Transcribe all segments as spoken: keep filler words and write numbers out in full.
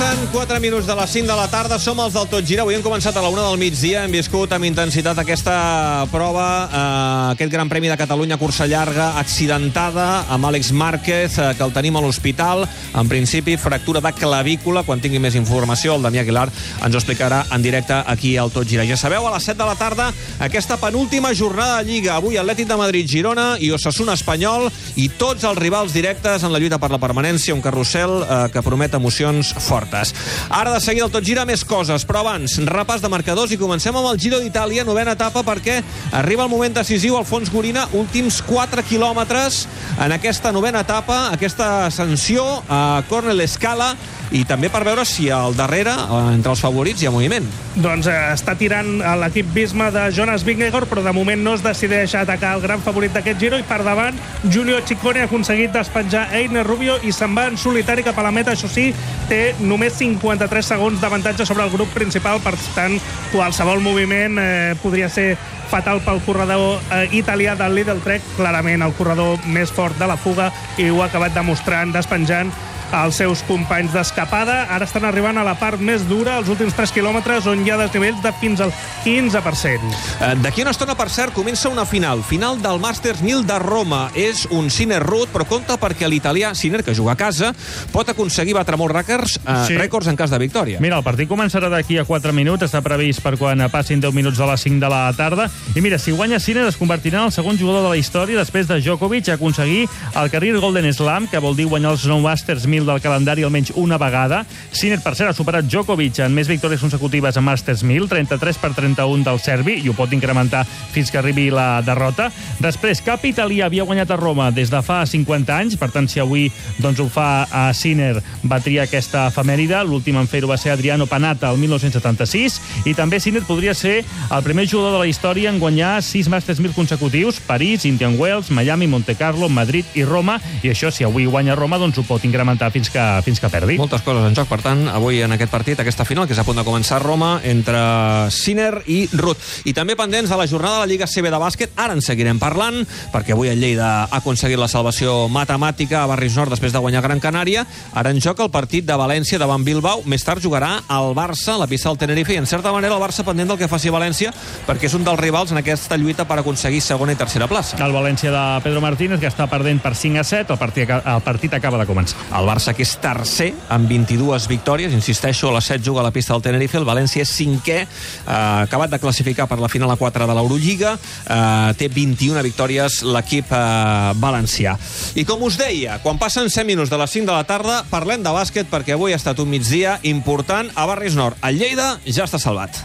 Passen quatre minuts de les cinc de la tarda, som els del Tot Gira. Avui hem començat a la una del migdia, hem viscut amb intensitat aquesta prova, eh, aquest Gran Premi de Catalunya cursa llarga, accidentada, amb Àlex Márquez, eh, que el tenim a l'hospital. En principi, fractura de clavícula. Quan tingui més informació, el Damià Aguilar ens ho explicarà en directe aquí al Tot Gira. Ja sabeu, a les set de la tarda, aquesta penúltima jornada de Lliga. Avui Atlètic de Madrid-Girona i Osasuna Espanyol, i tots els rivals directes en la lluita per la permanència, un carrusel eh, que promet emocions fortes. Ara de seguida el Tot Gira més coses, però abans, repàs de marcadors i comencem amb el Giro d'Itàlia, novena etapa, perquè arriba el moment decisiu. Alfons Gorina, últims quatre quilòmetres en aquesta novena etapa, aquesta ascensió a Cornellescala, i també per veure si al darrere, entre els favorits, hi ha moviment. Doncs eh, està tirant l'equip Visma de Jonas Vingegaard, però de moment no es decideix a atacar el gran favorit d'aquest Giro, i per davant Giulio Ciccone ha aconseguit despenjar Einer Rubio i se'n va en solitari cap a la meta. Això sí, té només cinquanta-tres segons d'avantatge sobre el grup principal, per tant qualsevol moviment eh, podria ser fatal pel corredor eh, italià del Lidl Trek, clarament el corredor més fort de la fuga, i ho ha acabat demostrant despenjant els seus companys d'escapada. Ara estan arribant a la part més dura, els últims tres quilòmetres, on hi ha desnivells de fins al quinze per cent. Eh, D'aquí una estona, per cert, comença una final. Final del Masters mil de Roma. És un Sinner Ruud, però compte perquè l'italià Sinner, que juga a casa, pot aconseguir batre molts rècords, eh, sí. rècords en cas de victòria. Mira, el partit començarà d'aquí a quatre minuts, està previst per quan passin deu minuts de les cinc de la tarda. I mira, si guanya Sinner es convertirà en el segon jugador de la història després de Djokovic a aconseguir el Career Golden Slam, que vol dir guanyar els nou Masters mil del calendari almenys una vegada. Sinner, per cert, ha superat Djokovic en més victòries consecutives a Masters mil, trenta-tres per trenta-un del serbi, i ho pot incrementar fins que arribi la derrota. Després, cap italià havia guanyat a Roma des de fa cinquanta anys, per tant, si avui doncs, ho fa a Sinner, batria aquesta efemèride. L'últim en fer-ho va ser Adriano Panatta el dinou setanta-sis, i també Sinner podria ser el primer jugador de la història en guanyar sis Masters mil consecutius: París, Indian Wells, Miami, Monte Carlo, Madrid i Roma, i això, si avui guanya Roma, doncs ho pot incrementar fins que fins que perdi. Moltes coses en joc, per tant, avui en aquest partit, aquesta final, que és a punt de començar a Roma, entre Sinner i Ruud. I també pendents de la jornada de la Lliga C B de bàsquet. Ara en seguirem parlant, perquè avui el Lleida ha aconseguit la salvació matemàtica a Barris Nord després de guanyar Gran Canària. Ara en joc el partit de València davant Bilbao. Més tard jugarà el Barça, la pista del Tenerife, i en certa manera el Barça pendent del que faci València, perquè és un dels rivals en aquesta lluita per aconseguir segona i tercera plaça. El València de Pedro Martínez, que està perdent per cinc a set, el partit, el partit acaba de començar. El Barça, que és tercer amb vint-i-dues victòries, insisteixo, a les set juga a la pista del Tenerife. El València és cinquè, eh, acabat de classificar per la final a quatre de l'Eurolliga, eh, té vint-i-una victòries l'equip eh, valencià. I com us deia, quan passen set minuts de les cinc de la tarda, parlem de bàsquet, perquè avui ha estat un migdia important a Barris Nord. El Lleida ja està salvat.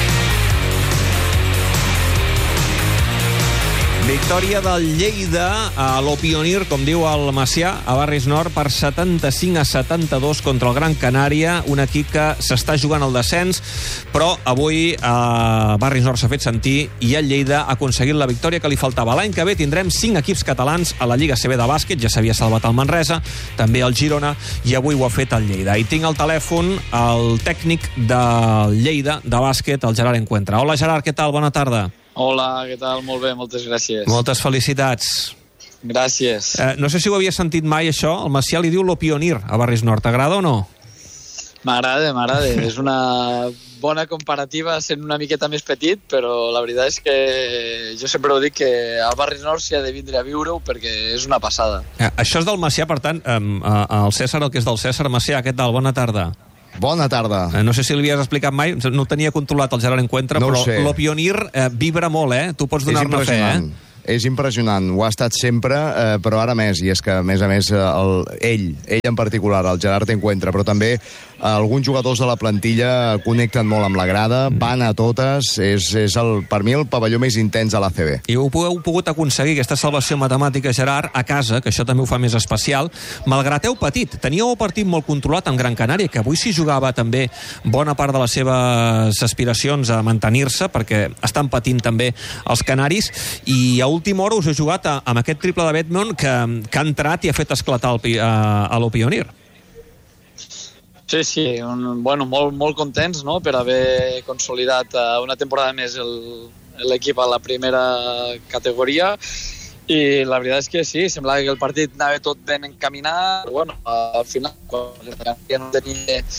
Victòria del Lleida a l'Opionir, com diu el Macià, a Barris Nord, per setanta-cinc a setanta-dos contra el Gran Canària, un equip que s'està jugant al descens, però avui a Barris Nord s'ha fet sentir i el Lleida ha aconseguit la victòria que li faltava. L'any que ve tindrem cinc equips catalans a la Lliga C B de bàsquet, ja s'havia salvat el Manresa, també el Girona, i avui ho ha fet el Lleida. I tinc al telèfon el tècnic del Lleida de bàsquet, el Gerard Encuentra. Hola Gerard, què tal? Bona tarda. Hola, què tal? Molt bé, moltes gràcies. Moltes felicitats. Gràcies. Eh, no sé si ho havia sentit mai, això. El Macià li diu l'Opionir a Barris Nord. T'agrada o no? M'agrada, m'agrada. És una bona comparativa sent una miqueta més petit, però la veritat és que jo sempre ho dic, que al Barris Nord s'hi ha de vindre a viure-ho perquè és una passada. Eh, això és del Macià, per tant, eh, el César, el que és del César. Macià, què tal? Bona tarda. Bona tarda. Eh, no sé si l'havies explicat mai, no ho tenia controlat el Gerard Encuentra, no però l'Opionir eh, vibra molt, eh? Tu pots donar-ne fe, eh? És impressionant, ho ha estat sempre, eh, però ara més, i és que, a més a més, el, ell, ell en particular, el Gerard Encuentra, però també eh, alguns jugadors de la plantilla connecten molt amb la grada, van a totes, és, és el, per mi el pavelló més intens de l'A C B. I ho heu pogut aconseguir, aquesta salvació matemàtica, Gerard, a casa, que això també ho fa més especial, malgrat heu patit. Teníeu el partit molt controlat amb Gran Canària, que avui s'hi jugava també bona part de les seves aspiracions a mantenir-se, perquè estan patint també els canaris, i a última hora us he jugat a, amb aquest triple de Bedmont que, que ha entrat i ha fet esclatar el, a, a l'Opionir. Sí, sí, un, bueno, molt, molt contents, no?, per haver consolidat una temporada més l'equip a la primera categoria, i la veritat és que sí, semblava que el partit anava tot ben encaminat, però bueno, al final, quan ja no tenia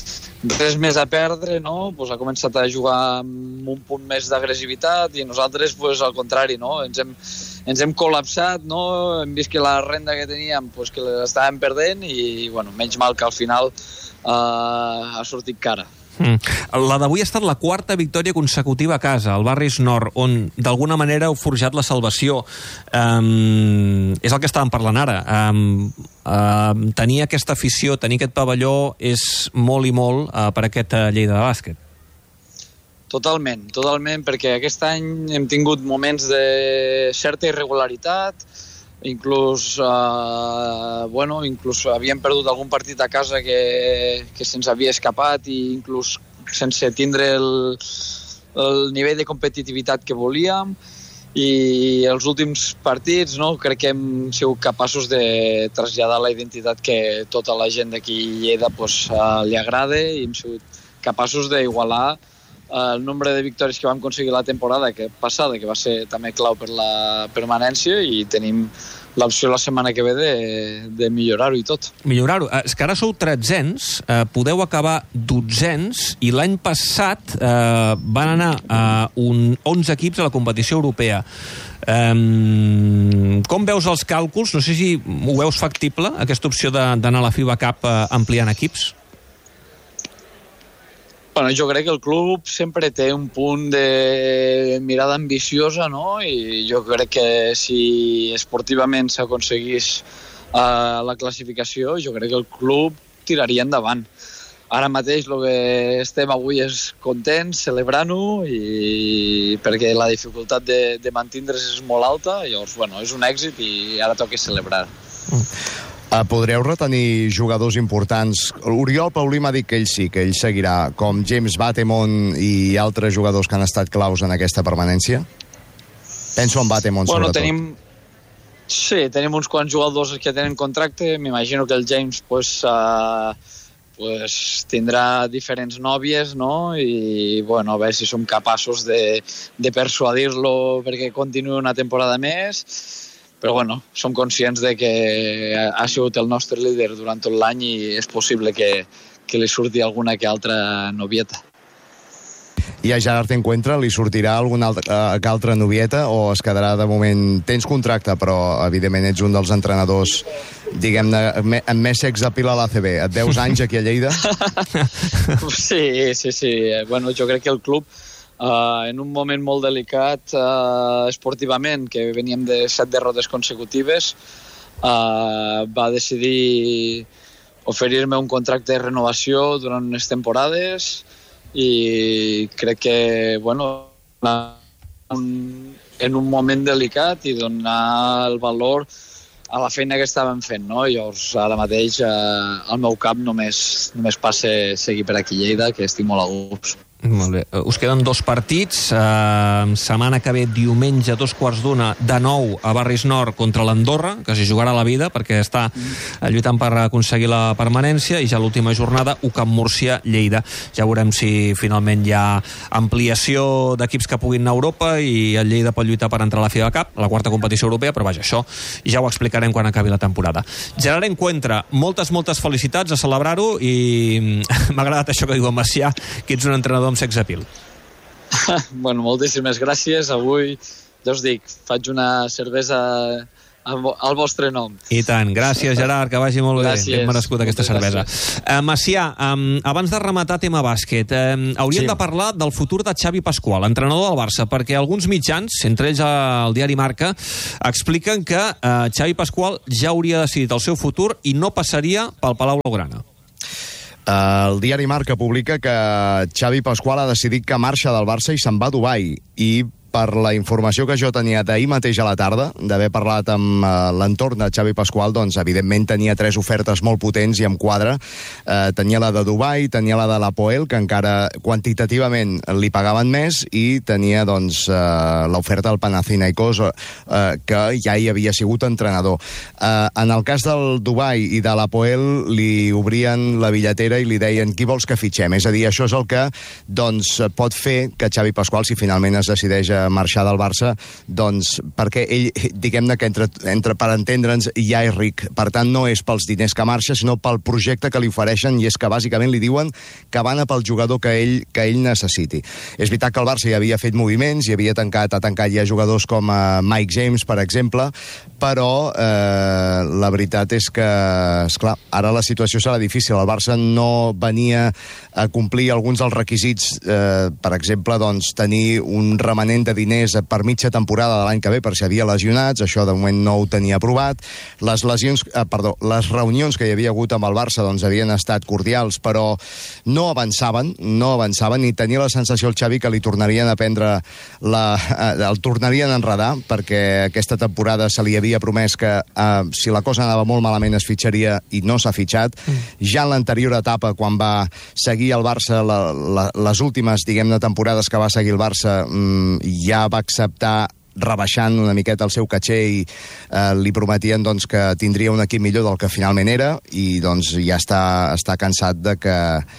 res més a perdre, no? Pues ha començat a jugar amb un punt més d'agressivitat i nosaltres, pues, al contrari, no? Ens hem, ens hem col·lapsat, no? Hem vist que la renda que teníem, pues, que l'estàvem perdent i, bueno, menys mal que al final uh, ha sortit cara. Mm. La d'avui ha estat la quarta victòria consecutiva a casa, al Barris Nord, on d'alguna manera heu forjat la salvació. Um, és el que estàvem parlant ara. Um, um, tenir aquesta afició, tenir aquest pavelló és molt i molt uh, per aquest uh, Lleida de bàsquet. Totalment, totalment, perquè aquest any hem tingut moments de certa irregularitat, inclús, eh, bueno, inclús havíem perdut algun partit a casa que, que se'ns havia escapat i inclús sense tindre el, el nivell de competitivitat que volíem, i els últims partits, no, crec que hem sigut capaços de traslladar la identitat que tota la gent d'aquí a Lleida, pues, eh, li agrada, i hem sigut capaços d'igualar el nombre de victòries que vam aconseguir la temporada que passada, que va ser també clau per la permanència, i tenim l'opció la setmana que ve de, de millorar-ho i tot. Millorar-ho. És que ara sou tretzens, eh, podeu acabar dotzens, i l'any passat eh, van anar a un onze equips a la competició europea. Um, com veus els càlculs? No sé si ho veus factible, aquesta opció d'anar a la FIBA Cup eh, ampliant equips? Bueno, jo crec que el club sempre té un punt de mirada ambiciosa, no? I jo crec que si esportivament s'aconseguís uh, la classificació, jo crec que el club tiraria endavant. Ara mateix el que estem avui és contents, celebrant-ho, i perquè la dificultat de, de mantindre's és molt alta, llavors, bueno, és un èxit i ara toca celebrar. Mm. Uh, podreu retenir jugadors importants? Oriol Paulí m'ha dit que ell sí, que ell seguirà, com James Batemon i altres jugadors que han estat claus en aquesta permanència? Penso en Batemon, bueno, sobretot. Tenim... Sí, tenim uns quants jugadors que tenen contracte. M'imagino que el James pues, uh, pues, tindrà diferents nòvies, no? I bueno, a veure si som capaços de, de persuadir-lo perquè continuï una temporada més. Però bueno, som conscients de que ha sigut el nostre líder durant tot l'any i és possible que, que li surti alguna que altra novieta. I a Gerard Encuentra li sortirà alguna altra, uh, que altra novieta o es quedarà de moment... Tens contracte, però evidentment ets un dels entrenadors, diguem-ne, amb més sex appeal a l'A C B. Et veus anys aquí a Lleida? Sí, sí, sí. Bueno, jo crec que el club... Uh, en un moment molt delicat uh, esportivament, que veníem de set derrotes consecutives, uh, va decidir oferir-me un contracte de renovació durant unes temporades i crec que, bueno, un, en un moment delicat i donar el valor a la feina que estàvem fent, no? Llavors, ara mateix, uh, al meu cap només, només passa seguir per aquí a Lleida, que estic molt a gust. Molt bé. Us queden dos partits. Uh, setmana que ve, diumenge, dos quarts d'una, de nou a Barris Nord contra l'Andorra, que s'hi jugarà la vida perquè està lluitant per aconseguir la permanència, i ja l'última jornada, U C A M Múrcia-Lleida. Ja veurem si finalment hi ha ampliació d'equips que puguin anar a Europa i el Lleida pot lluitar per entrar a la FIBA Cup, la quarta competició europea, però vaja, això ja ho explicarem quan acabi la temporada. Gerard Encuentra, moltes, moltes felicitats, a celebrar-ho, i m'ha agradat això que diu en Macià, que ets un entrenador amb sex appeal. Bueno, moltíssimes gràcies. Avui, ja us dic, faig una cervesa al vostre nom. I tant. Gràcies, Gerard, que vagi molt gràcies. bé. Ben merescut aquesta cervesa. Uh, Macià, um, abans de rematar tema bàsquet, um, hauríem sí. de parlar del futur de Xavi Pasqual, entrenador del Barça, perquè alguns mitjans, entre ells el diari Marca, expliquen que uh, Xavi Pasqual ja hauria decidit el seu futur i no passaria pel Palau Blaugrana. El diari Marca publica que Xavi Pasqual ha decidit que marxa del Barça i se'n va a Dubai, i per la informació que jo tenia d'ahir mateix a la tarda, d'haver parlat amb uh, l'entorn de Xavi Pasqual, doncs evidentment tenia tres ofertes molt potents i amb quadre. Uh, tenia la de Dubai, tenia la de l'Apoel, que encara quantitativament li pagaven més, i tenia doncs uh, l'oferta del Panathinaikos, uh, que ja hi havia sigut entrenador. Uh, en el cas del Dubai i de l'Apoel li obrien la billetera i li deien qui vols que fitxem, és a dir, això és el que doncs pot fer que Xavi Pasqual, si finalment es decideix a marxar del Barça, doncs perquè ell, diguem-ne que entre, entre per entendre'ns ja és ric, per tant no és pels diners que marxa, sinó pel projecte que li ofereixen, i és que bàsicament li diuen que van a pel jugador que ell, que ell necessiti. És veritat que el Barça ja havia fet moviments, i havia tancat, ha tancat ja jugadors com uh, Mike James, per exemple, però eh, la veritat és que, esclar, ara la situació serà difícil. El Barça no venia a complir alguns dels requisits, eh, per exemple, doncs, tenir un remanent de diners per mitja temporada de l'any que ve per si havia lesionats, això de moment no ho tenia aprovat. Les lesions, eh, perdó, les reunions que hi havia hagut amb el Barça doncs, havien estat cordials, però no avançaven, no avançaven, i tenia la sensació el Xavi que li tornarien a prendre la, eh, el tornarien a enredar, perquè aquesta temporada se li havia promès que eh, si la cosa anava molt malament es fitxaria, i no s'ha fitxat. Mm. Ja en l'anterior etapa, quan va seguir el Barça, la, la, les últimes, diguem-ne, temporades que va seguir el Barça, mm, ja va acceptar rebaixant una miqueta el seu caché, i eh, li prometien doncs, que tindria un equip millor del que finalment era, i doncs ja està, està cansat de que,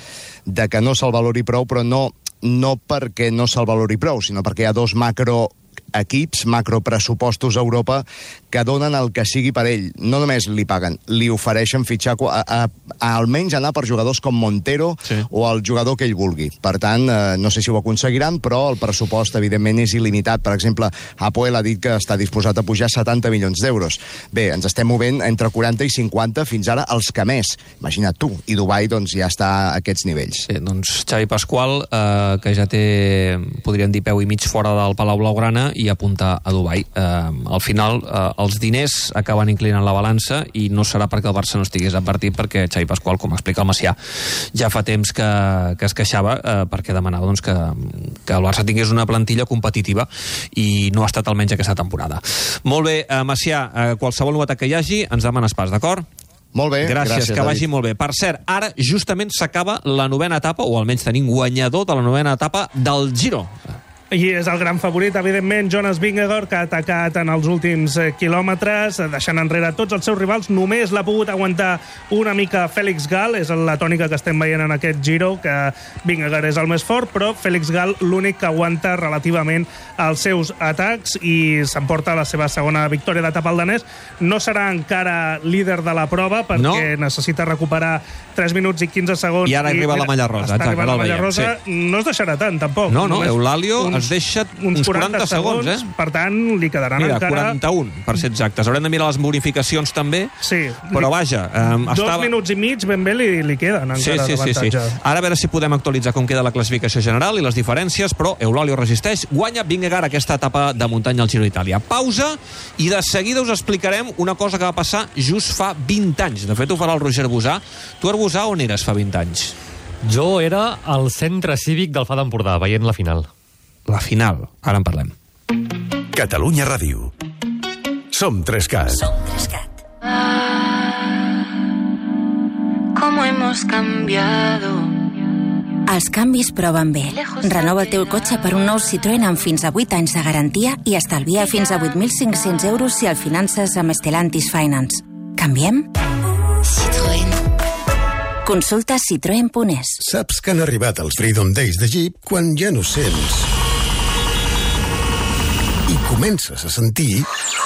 de que no se'l valori prou, però no, no perquè no se'l valori prou, sinó perquè hi ha dos macro equips, macropressupostos a Europa que donen el que sigui per ell. No només li paguen, li ofereixen fitxar a, a, a almenys anar per jugadors com Montero, sí, o el jugador que ell vulgui. Per tant, eh, no sé si ho aconseguiran, però el pressupost evidentment és il·limitat. Per exemple, Hapoel ha dit que està disposat a pujar setanta milions d'euros. Bé, ens estem movent entre quaranta i cinquanta, fins ara els que més. Imagina't tu. I Dubai doncs, ja està a aquests nivells. Sí, doncs Xavi Pasqual, eh, que ja té, podríem dir, peu i mig fora del Palau Blaugrana, i apunta a Dubai. Eh, al final, eh, els diners acaben inclinant la balança, i no serà perquè el Barça no estigués advertit, perquè Xavi Pasqual, com explica el Macià, ja fa temps que, que es queixava, eh, perquè demanava doncs, que, que el Barça tingués una plantilla competitiva, i no ha estat almenys aquesta temporada. Molt bé, eh, Macià, eh, qualsevol novetat que hi hagi, ens demanes pas, d'acord? Molt bé, gràcies, gràcies que vagi David. molt bé. Per cert, ara justament s'acaba la novena etapa, o almenys tenim guanyador de la novena etapa del Giro. I és el gran favorit, evidentment, Jonas Vingegaard, que ha atacat en els últims eh, quilòmetres, deixant enrere tots els seus rivals. Només l'ha pogut aguantar una mica Félix Gall, és la tònica que estem veient en aquest Giro, que Vingegaard és el més fort, però Félix Gall l'únic que aguanta relativament els seus atacs, i s'emporta la seva segona victòria d'etapa al danès. No serà encara líder de la prova, perquè no, necessita recuperar tres minuts i quinze segons. I ara arriba i, la malla rosa. Està arribant la malla rosa. Sí. No es deixarà tant, tampoc. No, no, només Eulalio uns, es deixa uns quaranta, quaranta segons, segons, eh? Per tant, li quedaran Mira, encara... quaranta-un, per ser exactes. Haurem de mirar les bonificacions també, sí, però vaja... Um, dos estava... minuts i mig ben bé li, li queden sí, encara sí, d'avantatge. Sí, sí. Ara a veure si podem actualitzar com queda la classificació general i les diferències, però Eulalio resisteix, guanya Vingegaard aquesta etapa de muntanya al Giro d'Itàlia. Pausa, i de seguida us explicarem una cosa que va passar just fa vint anys. De fet, ho farà el Roger Busà. Tu, Arbusà, on eres fa vint anys? Jo era al centre cívic del F A d'Empordà, veient la final. La final, ara en parlem. Catalunya Ràdio. Som tres-cat. Som tres-cat. ¿Cómo hemos cambiado? Els canvis proven bé. Renova el teu cotxe per un nou Citroën amb fins a vuit anys de garantia i estalvia fins a vuit mil cinc-cents euros si el finances amb Stellantis Finance. Canviem? Citroën. Consulta citroen punt es. Saps que han arribat els Freedom Days de Jeep quan ja no sents i comences a sentir?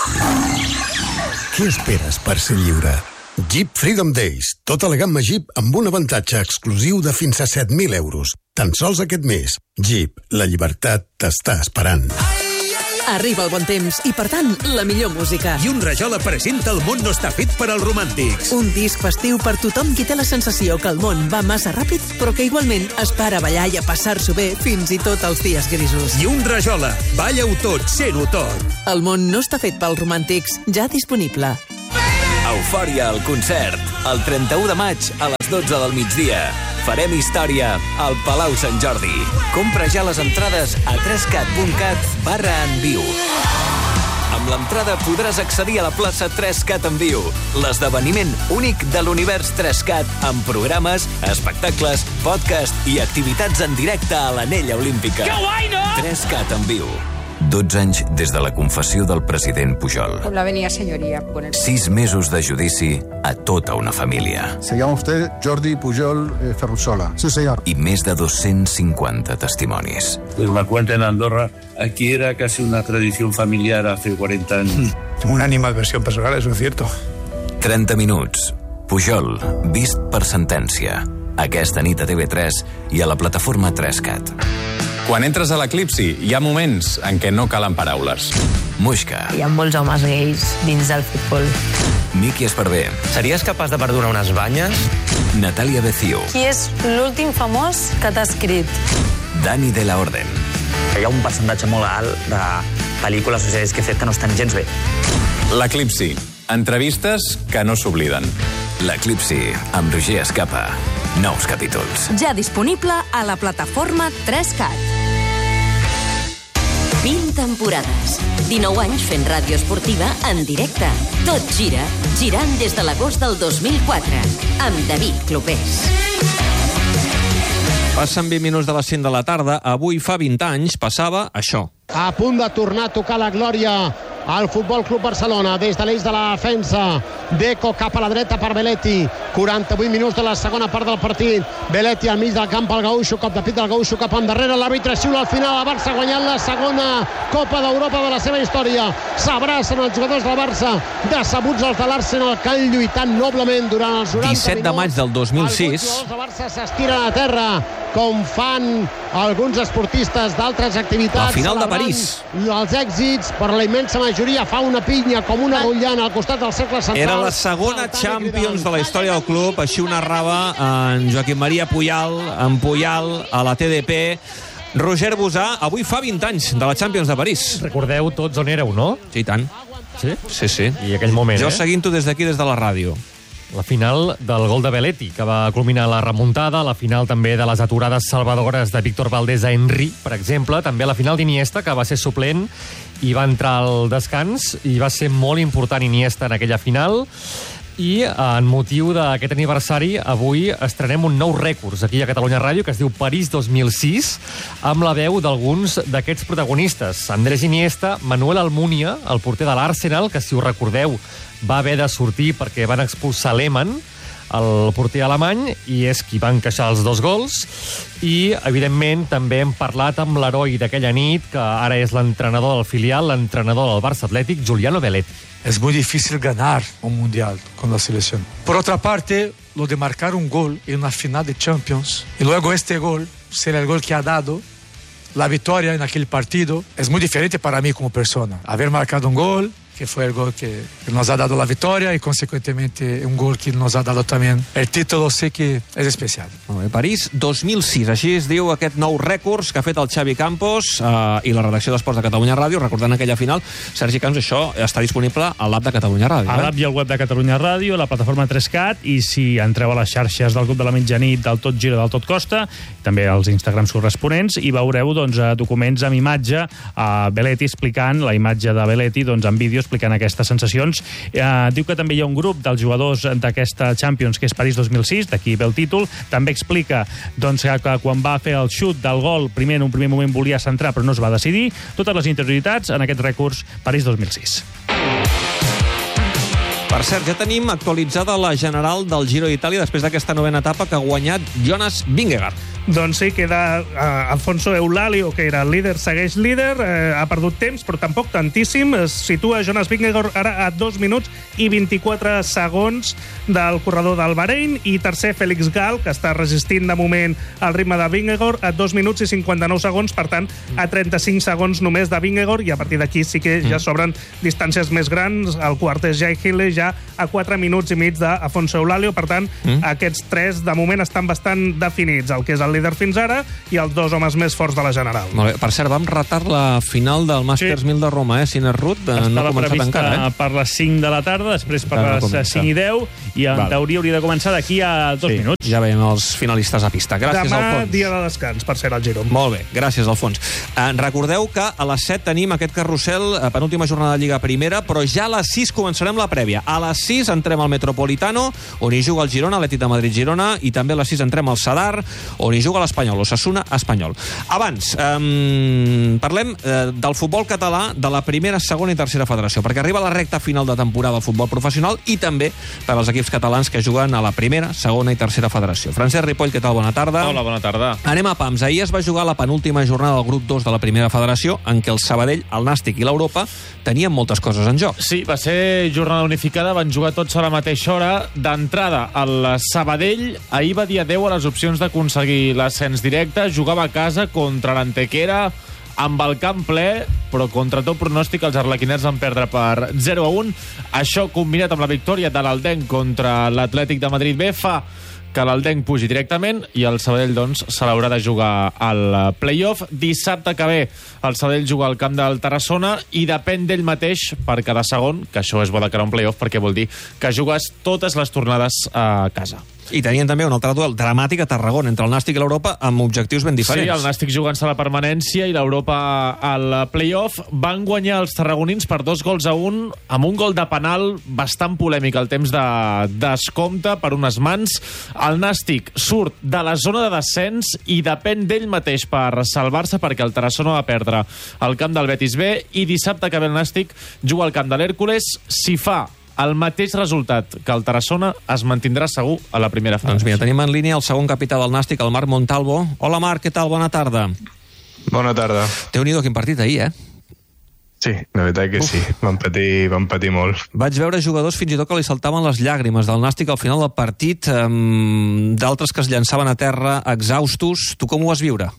Què esperes per ser lliure? Jeep Freedom Days. Tota la gamma Jeep amb un avantatge exclusiu de fins a set mil euros. Tan sols aquest mes. Jeep, la llibertat t'està esperant. Arriba el bon temps i, per tant, la millor música. I un Rajola presenta El món no està fet per als romàntics. Un disc festiu per tothom qui té la sensació que el món va massa ràpid, però que igualment espera ballar i a passar-s'ho bé fins i tot els dies grisos. I un Rajola, balla-ho tot, sent-ho tot. El món no està fet pels romàntics, ja disponible. Eufòria al concert, el trenta-u de maig a les dotze del migdia. Farem història al Palau Sant Jordi. Compra ja les entrades a trescat punt cat barra en viu. Amb l'entrada podràs accedir a la plaça tres-cat en viu, l'esdeveniment únic de l'univers tres-cat, amb programes, espectacles, podcast i activitats en directe a l'Anella Olímpica. Que guai, no? tres-cat en viu. dotze anys des de la confessió del president Pujol. La venia senyoria. Sis mesos de judici a tota una família. Se llama usted Jordi Pujol eh, Ferrusola. Sí, señor. I més de dos-cents cinquanta testimonis. Pues me cuenta en Andorra, aquí era casi una tradición familiar hace cuarenta años. Una animadversión personal, eso es cierto. trenta minuts. Pujol, vist per sentència. Aquesta nit a T V tres i a la plataforma tres cat. Quan entres a l'Eclipsi, hi ha moments en què no calen paraules. Muixca. Hi ha molts homes gais dins del futbol. Miki Esparvé. Series capaç de perdonar unes banyes? Natàlia Becio. Qui és l'últim famós que t'ha escrit? Dani de la Orden. Hi ha un percentatge molt alt de pel·lícules o sèries que he fet que no estan gens bé. L'Eclipsi. Entrevistes que no s'obliden. L'Eclipsi, amb Roger Escapa. Nous capítols. Ja disponible a la plataforma tres cat. vint temporades. dinou anys fent ràdio esportiva en directe. Tot gira, girant des de l'agost del dos mil quatre. Amb David Clopés. Passen vint minuts de les cinc de la tarda. Avui fa vint anys passava això. A punt de tornar a tocar la glòria al Futbol Club Barcelona des de l'eix de la defensa. Deco cap a la dreta per Belletti. quaranta-vuit minuts de la segona part del partit. Belletti al mig del camp, el Gaúxo, cop de pit del Gaúxo cap endarrere. L'àrbitre xiula al final. El Barça ha guanyat la segona Copa d'Europa de la seva història. S'abracen els jugadors del Barça, decebuts els de l'Arsenal, que han lluitat noblement durant els noranta disset de maig del dos mil sis. Els jugadors del Barça s'estiren a terra, com fan alguns esportistes d'altres activitats. La final de París. Els èxits, per la immensa majoria, fa una pinya com una rotllana al costat del cercle central. Era la segona Champions de la història del club, així ho narrava en Joaquim Maria Puyal, en Puyal, a la T D P. Roger Busà, avui fa vint anys de la Champions de París. Recordeu tots on éreu, no? Sí, i tant. Sí? Sí, sí. I aquell moment, jo eh? seguint-ho des d'aquí, des de la ràdio. La final del gol de Belletti, que va culminar la remuntada, la final també de les aturades salvadores de Víctor Valdés a Henry, per exemple, també la final d'Iniesta, que va ser suplent i va entrar al descans, i va ser molt important Iniesta en aquella final. I en motiu d'aquest aniversari, avui estrenem un nou rècord aquí a Catalunya Ràdio, que es diu París dos mil sis, amb la veu d'alguns d'aquests protagonistes. Andrés Iniesta, Manuel Almunia, el porter de l'Arsenal, que si us recordeu va haver de sortir perquè van expulsar Lehmann, el porter alemany, i és qui va encaixar els dos gols. I, evidentment, també hem parlat amb l'heroi d'aquella nit, que ara és l'entrenador del filial, l'entrenador del Barça Atlètic, Giuliano Belletti. Es muy difícil ganar un mundial con la selección. Por otra parte, lo de marcar un gol en una final de Champions, y luego este gol será el gol que ha dado la victoria en aquel partido, es muy diferente para mí como persona. Haber marcado un gol, que fue el gol que nos ha dado la victoria, y consecuentemente un gol que nos ha dado también el título, sé que es especial. Molt bé, París dos mil sis, així es diu aquest nou rècords que ha fet el Xavi Campos eh, i la redacció d'Esports de Catalunya Ràdio, recordant aquella final. Sergi Camps, això està disponible a l'app de Catalunya Ràdio. A l'app i al web de Catalunya Ràdio, a la plataforma tres cat, i si entreu a les xarxes del Club de la Mitjanit, del Tot Gira, del Tot Costa, també als Instagrams corresponents, i veureu doncs, documents amb imatge a Belletti explicant, la imatge de Belletti doncs, en vídeo explicant aquestes sensacions. Eh, diu que també hi ha un grup dels jugadors d'aquesta Champions, que és París dos mil sis, d'aquí ve el títol. També explica doncs, que quan va fer el xut del gol, primer en un primer moment volia centrar, però no es va decidir. Totes les interioritats en aquest rècords París dos mil sis. Per cert, ja tenim actualitzada la general del Giro d'Itàlia després d'aquesta novena etapa que ha guanyat Jonas Vingegaard. Doncs sí, queda uh, Alfonso Eulalio, que era el líder, segueix líder, uh, ha perdut temps, però tampoc tantíssim. Es situa Jonas Vingegaard ara a dos minuts i vint-i-quatre segons del corredor del Bahrein, i tercer Félix Gall, que està resistint de moment al ritme de Vingegaard, a dos minuts i cinquanta-nou segons, per tant, a trenta-cinc segons només de Vingegaard, i a partir d'aquí sí que ja s'obren distàncies més grans. El quart és Jai Hille, ja a quatre minuts i mig d'Afonso Eulalio. Per tant, mm. aquests tres, de moment, estan bastant definits, el que és el líder fins ara i els dos homes més forts de la general. Molt bé. Per cert, vam retar la final del Masters sí. mil de Roma, eh? Sinner Ruth, no ha començat encara, eh? Per les cinc de la tarda, després per les cinc i deu, i en Val. teoria hauria de començar d'aquí a dos sí. minuts. Ja veiem els finalistes a pista. Gràcies, Demà, Alfons. dia de descans, per ser al Giro. Molt bé, gràcies, Alfons. Eh, recordeu que a les set tenim aquest carrusel, eh, penúltima jornada de Lliga Primera, però ja a les sis començarem la prèvia. A les sis entrem al Metropolitano, on hi juga el Girona, l'Atlètic de Madrid-Girona, i també a les sis entrem al Sadar, on hi juga juga a l'Espanyol, Osasuna, Espanyol. Abans, um, parlem uh, del futbol català de la primera, segona i tercera federació, perquè arriba la recta final de temporada del futbol professional i també per als equips catalans que juguen a la primera, segona i tercera federació. Francesc Ripoll, què tal? Bona tarda. Hola, bona tarda. Anem a pams. Ahir es va jugar la penúltima jornada del grup dos de la primera federació, en què el Sabadell, el Nàstic i l'Europa tenien moltes coses en joc. Sí, va ser jornada unificada, van jugar tots a la mateixa hora. D'entrada, el Sabadell ahir va dir adeu a les opcions d'aconseguir l'ascens directe, jugava a casa contra l'Antequera, amb el camp ple, però contra tot pronòstic els arlequiners van perdre per zero a un. Això, combinat amb la victòria de l'Aldenc contra l'Atlètic de Madrid B, fa que l'Aldenc pugi directament i el Sabadell, doncs, se l'haurà de jugar al play-off. Dissabte que ve el Sabadell juga al camp del Tarassona i depèn d'ell mateix per cada segon, que això és bo de cara a un play-off perquè vol dir que jugues totes les tornades a casa. I tenien també un altre duel dramàtic a Tarragona entre el Nàstic i l'Europa amb objectius ben diferents. Sí, el Nàstic jugant-se a la permanència i l'Europa al play-off. Van guanyar els tarragonins per dos gols a un, amb un gol de penal bastant polèmic al temps de descompte per unes mans. El Nàstic surt de la zona de descens i depèn d'ell mateix per salvar-se, perquè el Tarassona va perdre al camp del Betis B i dissabte que ve el Nàstic juga al camp de l'Hèrcules. Si fa el mateix resultat que el Tarassona, es mantindrà segur a la primera fase. Doncs mira, tenim en línia el segon capità del Nàstic, el Marc Montalvo. Hola, Marc, què tal? Bona tarda. Bona tarda. Déu-n'hi-do, quin partit ahir, eh? Sí, la veritat que Uf. sí, vam patir, vam patir molt. Vaig veure jugadors fins i tot que li saltaven les llàgrimes del Nàstic al final del partit, um, d'altres que es llançaven a terra exhaustos. Tu com ho vas viure?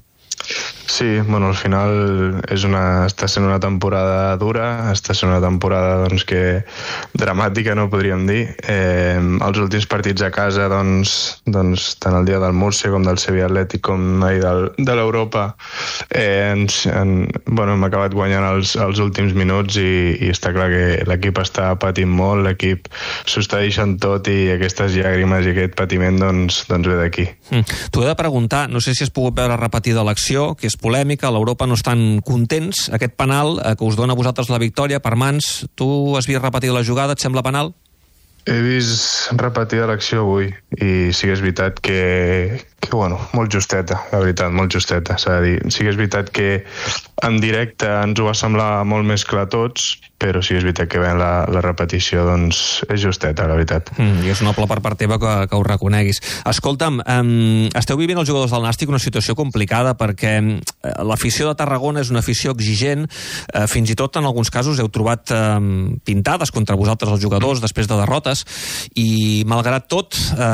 Sí, bueno, al final és una, està sent una temporada dura, està sent una temporada doncs, que dramàtica, no podríem dir. Eh, els últims partits a casa, doncs, doncs, tant el dia del Múrcia com del Sevilla Atlètic com ahir del, de l'Europa, eh, ens, en, bueno, hem acabat guanyant els, els últims minuts i, i està clar que l'equip està patint molt, l'equip s'ho està deixant tot i aquestes llàgrimes i aquest patiment doncs, doncs ve d'aquí. Mm. T'ho he de preguntar, no sé si has pogut veure repetida l'acció, que és polèmica, a l'Europa no estan contents. Aquest penal eh, que us dona a vosaltres la victòria per mans, tu has vist repetir la jugada, et sembla penal? He vist repetida l'acció avui i sí que és veritat que, que bueno, molt justeta, la veritat, molt justeta, s'ha de dir. Sí que és veritat que en directe ens ho va semblar molt més clar a tots, però sí que és veritat que veient la, la repetició, doncs és justeta, la veritat. Mm, I és noble per part teva que, que ho reconeguis. Escolta'm, um, esteu vivint els jugadors del Nàstic una situació complicada perquè uh, l'afició de Tarragona és una afició exigent, uh, fins i tot en alguns casos heu trobat um, pintades contra vosaltres els jugadors després de derrotes, i malgrat tot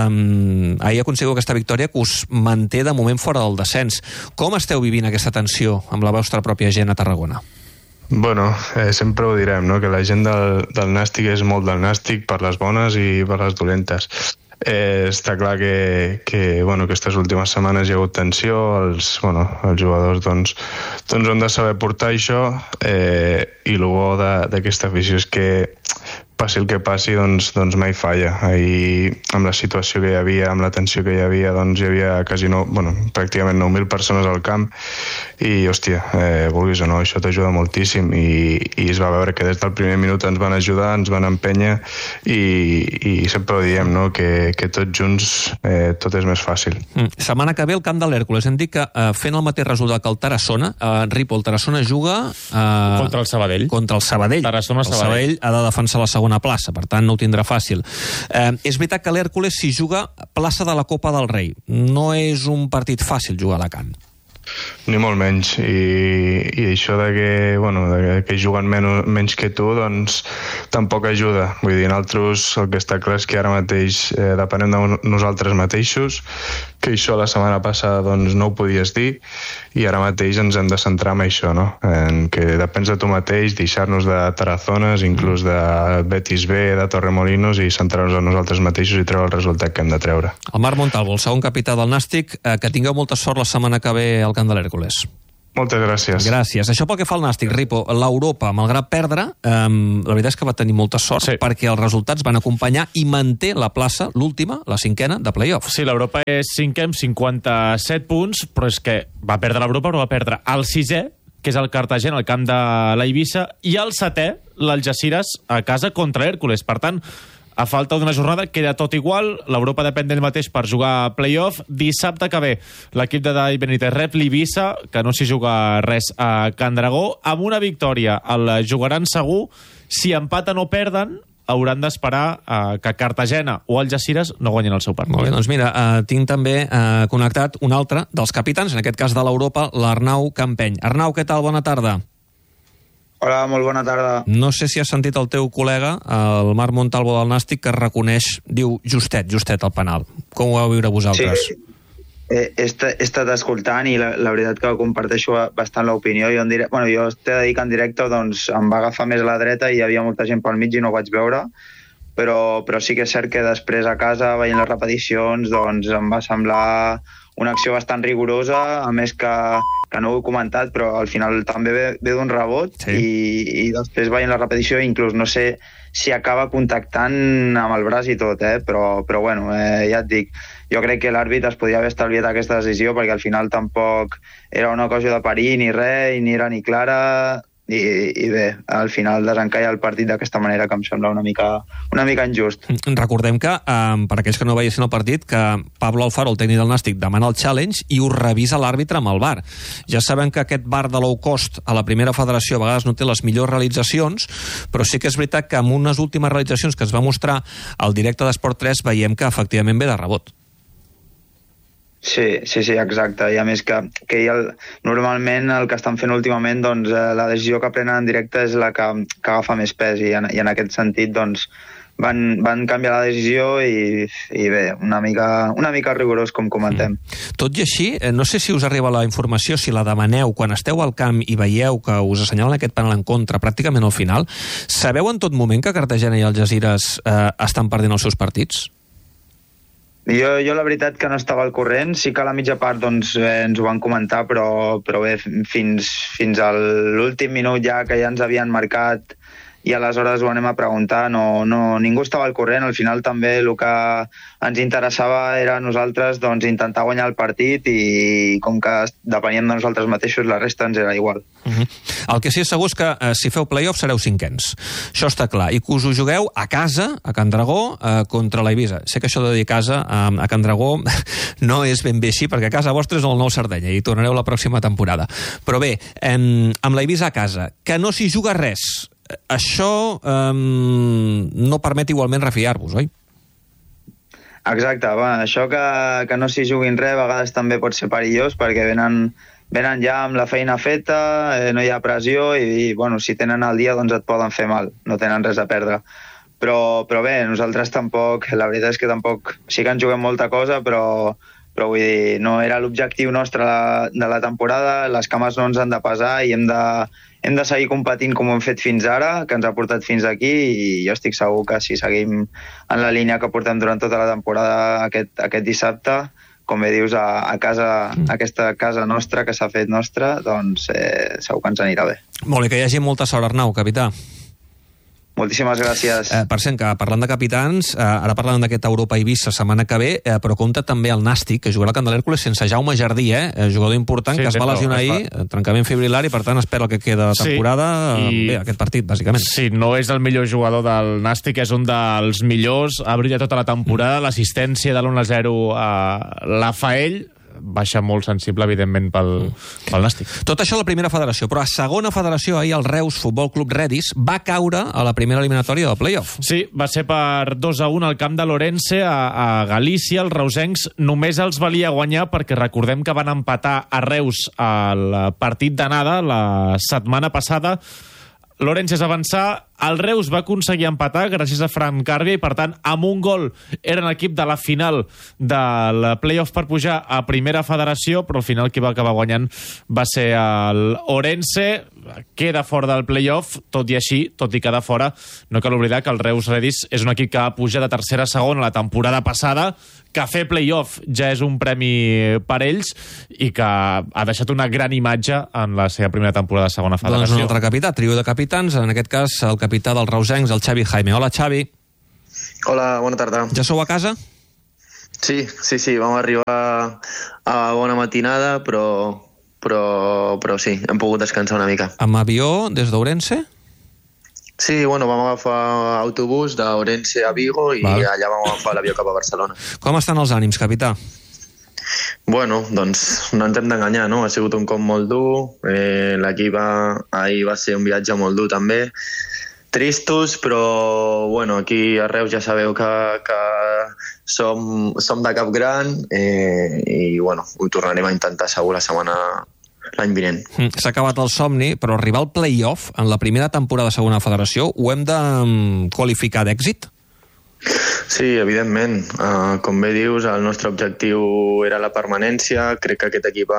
um, ahir aconseguiu aquesta victòria que us manté de moment fora del descens. Com esteu vivint aquesta tensió amb la vostra pròpia gent a Tarragona? Bueno, eh, sempre ho direm, no? Que la gent del, del Nàstic és molt del Nàstic per les bones i per les dolentes. Eh, està clar que, que bueno, aquestes últimes setmanes hi ha hagut tensió, els, bueno, els jugadors doncs, doncs han de saber portar això, eh, i el bo d'aquesta afició és que passi el que passi, doncs, doncs mai falla. Ahir, amb la situació que hi havia, amb la tensió que hi havia, doncs hi havia quasi no, bueno, pràcticament nou mil persones al camp i, hòstia, eh, vulguis o no, això t'ajuda moltíssim i, i es va veure que des del primer minut ens van ajudar, ens van empènyer i, i sempre ho diem, no?, que, que tots junts eh, tot és més fàcil. Mm. Setmana que ve el camp de l'Hèrcules. Hem dit que eh, fent el mateix resultat que el Tarassona, eh, Ripo, el Tarassona juga eh, contra el Sabadell. Contra el Sabadell. Tarassona, el Sabadell ha de defensar la segona plaça, per tant no ho tindrà fàcil. Eh, és veritat que l'Hèrcules s'hi juga plaça de la Copa del Rei. No és un partit fàcil jugar a Alacant. Ni molt menys, i, i això de que, bueno, de que juguen menys, menys que tu, doncs tampoc ajuda. Vull dir, nosaltres el que està clar és que ara mateix eh, depenem de nosaltres mateixos, que això la setmana passada doncs, no ho podies dir, i ara mateix ens hem de centrar en això, no? En que depens de tu mateix, deixar-nos de Tarazones, inclús de Betis B, de Torremolinos, i centrar-nos en nosaltres mateixos i treure el resultat que hem de treure. El Marc Montalvo, el segon capità del Nàstic, eh, que tingueu molta sort la setmana que ve al camp de l'Hèrcules. Moltes gràcies. Gràcies. Això pel que fa al Nàstic, Ripo. L'Europa, malgrat perdre, eh, la veritat és que va tenir molta sort, sí, perquè els resultats van acompanyar i manté la plaça, l'última, la cinquena, de play-off. Sí, l'Europa és cinquè amb cinquanta-set punts, però és que va perdre l'Europa, però va perdre el sisè, que és el Cartagena, al camp de l'Eivissa, i el setè, l'Algeciras, a casa contra l'Hèrcules. Per tant, A falta d'una jornada queda tot igual, l'Europa depèn d'ell mateix per jugar a play-off. Dissabte que ve l'equip de Dai Benítez rep l'Eivissa, que no s'hi juga res a Can Dragó. Amb una victòria el jugaran segur. Si empaten o perden, hauran d'esperar eh, que Cartagena o Algeciras no guanyin el seu partit. Molt bé, doncs mira, eh, tinc també eh, connectat un altre dels capitans, en aquest cas de l'Europa, l'Arnau Campeny. Arnau, què tal? Bona tarda. Hola, molt bona tarda. No sé si has sentit el teu col·lega, el Marc Montalvo del Nàstic, que reconeix, diu justet, justet el penal. Com ho vau viure vosaltres? Sí. He, he estat escoltant i la, la veritat que comparteixo bastant l'opinió. Jo, en dire... bueno, jo t'he de dir que en directe doncs, em va agafar més a la dreta i hi havia molta gent pel mig i no ho vaig veure, però, però sí que és cert que després a casa, veient les repeticions, doncs em va semblar una acció bastant rigorosa, a més que, que no ho he comentat, però al final també ve, ve d'un rebot, sí. i, i després veient la repetició inclús no sé si acaba contactant amb el braç i tot, eh? però, però bueno, eh, ja et dic, jo crec que l'àrbit es podia haver estalviat aquesta decisió perquè al final tampoc era una ocasió de perill ni res, ni era ni clara, i, i bé, al final desencalla el partit d'aquesta manera que em sembla una mica, una mica injust. Recordem que, eh, per aquells que no veiessin el partit, que Pablo Alfaro, el tècnic del Nàstic, demana el challenge i ho revisa l'àrbitre amb el V A R. Ja sabem que aquest V A R de low cost a la primera federació a vegades no té les millors realitzacions, però sí que és veritat que amb unes últimes realitzacions que es va mostrar al directe d'Esport tres veiem que efectivament ve de rebot. Sí, sí, sí, exacte. I a més que, que el, normalment el que estan fent últimament, doncs, eh, la decisió que prenen en directe és la que, que agafa més pes i en, i en aquest sentit doncs, van, van canviar la decisió i, i bé, una mica, una mica rigorós com comentem. Mm. Tot i així, no sé si us arriba la informació, si la demaneu, quan esteu al camp i veieu que us assenyalen aquest penal en contra pràcticament al final, sabeu en tot moment que Cartagena i Algeciras eh, estan perdent els seus partits? Jo, jo la veritat que no estava al corrent, sí que a la mitja part doncs, eh, ens ho van comentar, però, però bé, fins, fins a l'últim minut ja que ja ens havien marcat i aleshores ho anem a preguntar, no, no, ningú estava al corrent. Al final també el que ens interessava era nosaltres doncs, intentar guanyar el partit i com que depeníem de nosaltres mateixos la resta ens era igual. Uh-huh. El que sí és segur és que eh, si feu play-off sereu cinquens, això està clar, i que us ho jugueu a casa, a Can Dragó, eh, contra l'Eivissa. Sé que això de dir casa a, a Can Dragó no és ben bé així, perquè a casa vostra és el Nou Sardenya i tornareu la pròxima temporada. Però bé, eh, amb l'Eivissa a casa, que no s'hi juga res, això eh, no permet igualment refiar-vos, oi? Exacte, va, això que, que no s'hi juguin res a vegades també pot ser perillós perquè venen, venen ja amb la feina feta, eh, no hi ha pressió i, i bueno, si tenen el dia doncs et poden fer mal, no tenen res a perdre. Però, però bé, nosaltres tampoc, la veritat és que tampoc, sí que ens juguem molta cosa, però, però vull dir, no era l'objectiu nostre de la temporada, les cames no ens han de pesar i hem de, hem de seguir competint com ho hem fet fins ara, que ens ha portat fins aquí, i jo estic segur que si seguim en la línia que portem durant tota la temporada aquest, aquest dissabte, com bé dius, a, a casa, a aquesta casa nostra que s'ha fet nostra, doncs eh, segur que ens anirà bé. Molt bé, que hi hagi molta sort, Arnau, capità. Moltíssimes gràcies. Eh, per cert, que parlant de capitans, eh, ara parlant d'aquest Europa-Eivissa setmana que ve, eh, però compta també el Nàstic, que jugarà al Camp de l'Hèrcules sense Jaume Jardí, eh, jugador important, sí, que es va lesionar ahir, trencament fibrilar, i per tant espera el que queda de temporada, sí, i... bé, aquest partit, bàsicament. Sí, no és el millor jugador del Nàstic, és un dels millors, ha brillat tota la temporada, mm. l'assistència de l'u a zero a la fa ell, baixa molt sensible, evidentment, pel, pel Nàstic. Tot això a la primera federació, però a segona federació, ahir el Reus Futbol Club Redis va caure a la primera eliminatòria del play-off. Sí, va ser per dos a un al camp de l'Orense a, a Galícia. Els reusencs només els valia guanyar perquè recordem que van empatar a Reus al partit d'anada la setmana passada. L'Orense és avançar, el Reus va aconseguir empatar gràcies a Fran Càrbia i per tant amb un gol eren l'equip de la final del play-off per pujar a primera federació, però al final qui va acabar guanyant va ser l'Orense, queda fora del play-off, tot i així, tot i quedar fora, no cal oblidar que el Reus Redis és un equip que va pujar de tercera a segona la temporada passada, que fer play-off ja és un premi per ells i que ha deixat una gran imatge en la seva primera temporada de segona federació. Doncs un altre capità, trio de capitans, en aquest cas el capità dels reusencs, el Xavi Jaime. Hola, Xavi. Hola, bona tarda. Ja sou a casa? Sí, sí, sí, vam arribar a bona matinada, però, però, però sí, hem pogut descansar una mica. Amb avió des d'Ourense? Sí, bueno, vam agafar autobús d'Orense a Vigo i Val. allà vam agafar l'avió cap a Barcelona. Com estan els ànims, capità? Bueno, doncs no ens hem d'enganyar, no? Ha sigut un cop molt dur, eh, l'equip ahir va ser un viatge molt dur també, tristos, però bueno, aquí a Reus ja sabeu que, que som, som de cap gran eh, i bueno, ho tornarem a intentar segur la setmana l'any vinent. S'ha acabat el somni, però arribar al play-off en la primera temporada de segona federació ho hem de qualificar d'èxit? Sí, evidentment. Uh, com bé dius, el nostre objectiu era la permanència. Crec que aquest equip va,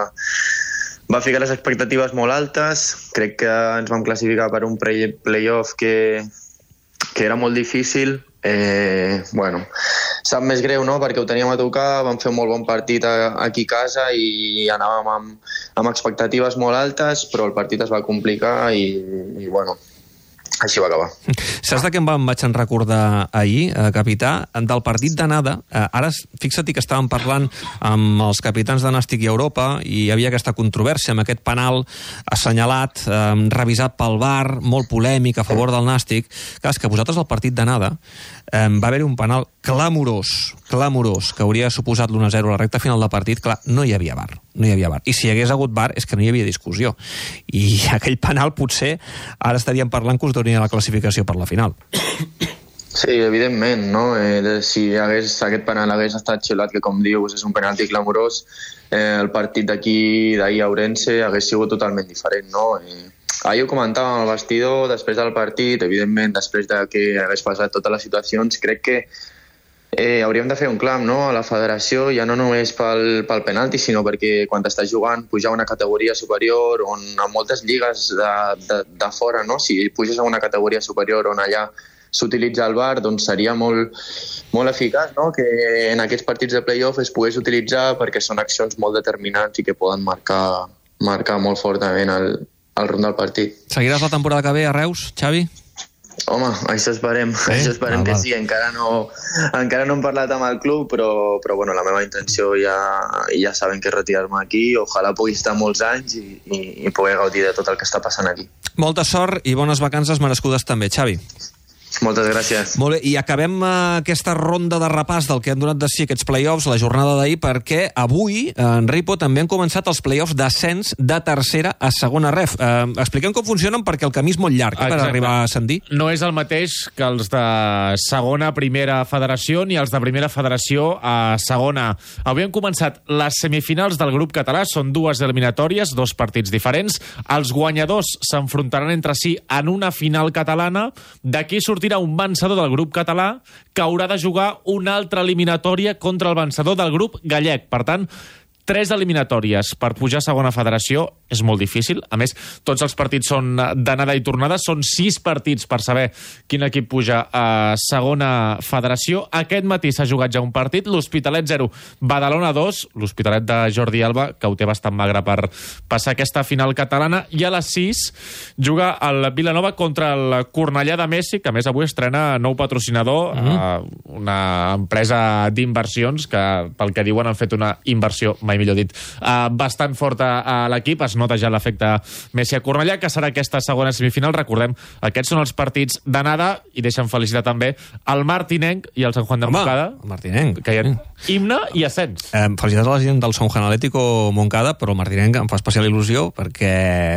va ficar les expectatives molt altes. Crec que ens vam classificar per un play-off que, que era molt difícil. Eh, bueno, sap més greu, no?, perquè ho teníem a tocar, vam fer un molt bon partit a, aquí a casa i anàvem amb, amb expectatives molt altes, però el partit es va complicar i, i bueno, així va acabar. Saps de què em vaig recordar ahir, eh, capità? Del partit d'anada. Eh, ara, fixa't que estàvem parlant amb els capitans de Nàstic i Europa i hi havia aquesta controvèrsia amb aquest penal assenyalat, eh, revisat pel V A R, molt polèmic a favor del Nàstic. Clar, és que vosaltres al partit d'anada eh, va haver-hi un penal clamorós, clamorós, que hauria suposat l'u a zero a la recta final del partit. Clar, no hi havia V A R. No hi havia V A R. I si hi hagués hagut V A R és que no hi havia discussió. I aquell penal potser ara estaríem parlant que us donaria la classificació per la final. Sí, evidentment, no? Eh, si hagués, aquest penal hagués estat xiulat, que com dius és un penalti clamorós, eh, el partit d'aquí, d'ahir a Ourense, hagués sigut totalment diferent, no? Eh, ahir ho comentàvem al vestidor, després del partit, evidentment, després de que hagués passat totes les situacions, crec que Eh, hauríem de fer un clam, no?, a la federació, ja no només pel, pel penalti, sinó perquè quan estàs jugant pujar a una categoria superior, on a moltes lligues de, de, de fora, no?, si puges a una categoria superior on allà s'utilitza el V A R, doncs seria molt, molt eficaç, no?, que en aquests partits de play-off es pogués utilitzar perquè són accions molt determinants i que poden marcar, marcar molt fortament el, el rumb del partit. Seguiràs la temporada que ve a Reus, Xavi? Home, això esperem, sí? això esperem ah, que sí. Encara no, encara no hem parlat amb el club, però, però bueno, la meva intenció ja, ja saben que és retirar-me aquí. Ojalà pugui estar molts anys i, i, i poder gaudir de tot el que està passant aquí. Molta sort i bones vacances merescudes també, Xavi. Moltes gràcies. Molt bé, i acabem aquesta ronda de repàs del que han donat de si aquests play-offs, la jornada d'ahir, perquè avui, en Ripo, també han començat els play-offs d'ascens de tercera a segona ref. Eh, expliquem com funcionen, perquè el camí és molt llarg eh, per arribar a ascendir. No és el mateix que els de segona a primera federació ni els de primera federació a segona. Avui han començat les semifinals del grup català, són dues eliminatòries, dos partits diferents. Els guanyadors s'enfrontaran entre si en una final catalana. D'aquí sortirà un vencedor del grup català que haurà de jugar una altra eliminatòria contra el vencedor del grup gallec. Per tant, tres eliminatòries per pujar a segona federació és molt difícil. A més, tots els partits són d'anada i tornada. Són sis partits per saber quin equip puja a segona federació. Aquest matí s'ha jugat ja un partit. L'Hospitalet zero, Badalona dos. L'Hospitalet de Jordi Alba, que ho té bastant magre per passar aquesta final catalana. I a les sis juga el Vilanova contra el Cornellà de Messi, que a més avui estrena nou patrocinador, mm-hmm. una empresa d'inversions que, pel que diuen, han fet una inversió, mai millor dit, uh, bastant forta a l'equip. Es nota ja l'efecte Messi a Cornellà, que serà aquesta segona semifinal. Recordem, aquests són els partits d'anada i deixen felicitar també el Martinenc i el Sant Juan de Moncada. El Martinenc. Que hi ha himne i ascens. Eh, felicitats a la gent del Sant Juan Atlético Moncada, però el Martinenc em fa especial il·lusió perquè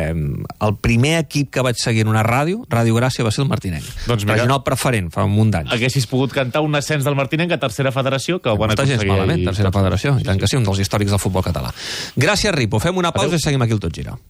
el primer equip que vaig seguir en una ràdio, Ràdio Gràcia, va ser el Martinenc. Doncs mira, regional preferent, fa un munt d'anys. Haguessis pogut cantar un ascens del Martinenc a tercera federació, que ho van aconseguir. No està gens malament, tercera federació, i tant que sí, un dels històrics del futbol català. Gràcies, Ripo. Fem una pausa Adeu. I seguim aquí el Tot Gira.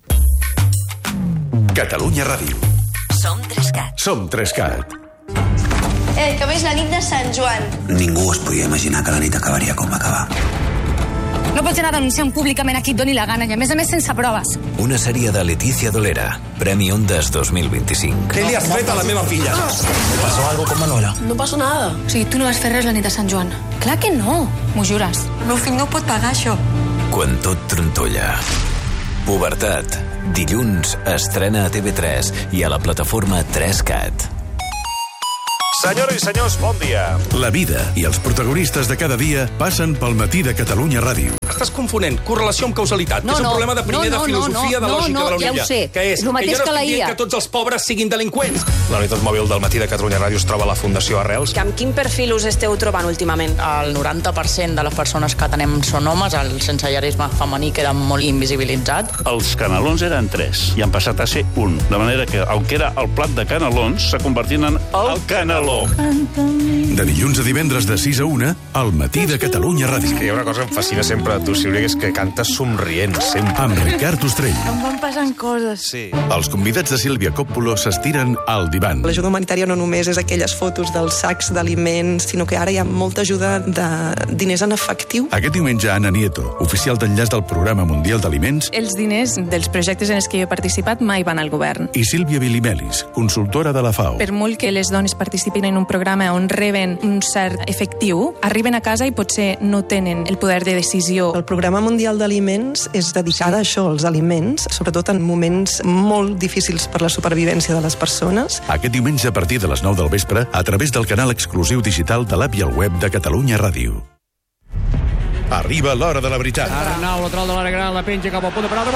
Catalunya Ràdio. Som Trescat. Som Trescat. Eh, que és la nit de Sant Joan. Ningú es podia imaginar que la nit acabaria com va acabar. No pots anar denunciant públicament a qui et doni la gana, i a més a més sense proves. Una sèrie de Leticia Dolera, Premi Ondas dos mil vint-i-cinc. Què li has fet a la meva filla? ¿Me pasó algo con Manuela? No passa nada. O sigui, tu no vas fer res la nit de Sant Joan. Clar que no, m'ho jures. El meu fill no pot pagar això. Quan tot trontolla. Pubertat. Dilluns estrena a T V tres i a la plataforma tres cat. Senyores i senyors, bon dia. La vida i els protagonistes de cada dia passen pel matí de Catalunya Ràdio. estàs confonent correlació amb causalitat, No, que és un no, problema de primer no, no, de filosofia no, de no, lògica no, de la ja ho Olimpia. sé. Que és Lo mateix que jo no que la estic dient I A. que tots els pobres siguin delinqüents. La unitat mòbil del matí de Catalunya Ràdio es troba a la Fundació Arrels. Amb quin perfil us esteu trobant últimament? El noranta per cent de les persones que tenem són homes, el sensellarisme femení queda molt invisibilitzat. Els canelons eren tres i han passat a ser un. De manera que, el que era el plat de canelons, s'ha convertit en el caneló. De dilluns a divendres de sis a una, al matí de Catalunya Ràdio. Que hi ha una cosa que em fascina sempre a tu, Sílvia, que és que cantes somrient, sempre. Amb Ricard Ostrell. Em van passant coses. Sí. Els convidats de Sílvia Coppola s'estiren al divan. L'ajuda humanitària no només és aquelles fotos dels sacs d'aliments, sinó que ara hi ha molta ajuda de diners en efectiu. Aquest diumenge, Ana Nieto, oficial d'enllaç del Programa Mundial d'Aliments, Els diners dels projectes en els que jo he participat mai van al govern. i Sílvia Bilimelis, consultora de la FAO. Per molt que les dones participin en un programa on reben un cert efectiu, arriben a casa i potser no tenen el poder de decisió. El Programa Mundial d'Aliments és dedicat a això, als aliments, sobretot en moments molt difícils per la supervivència de les persones. Aquest diumenge a partir de les nou del vespre, a través del canal exclusiu digital de l'app i el web de Catalunya Ràdio. Arriba l'hora de la veritat. Arnau, lateral de l'àrea gran, la penja cap al punt de penal,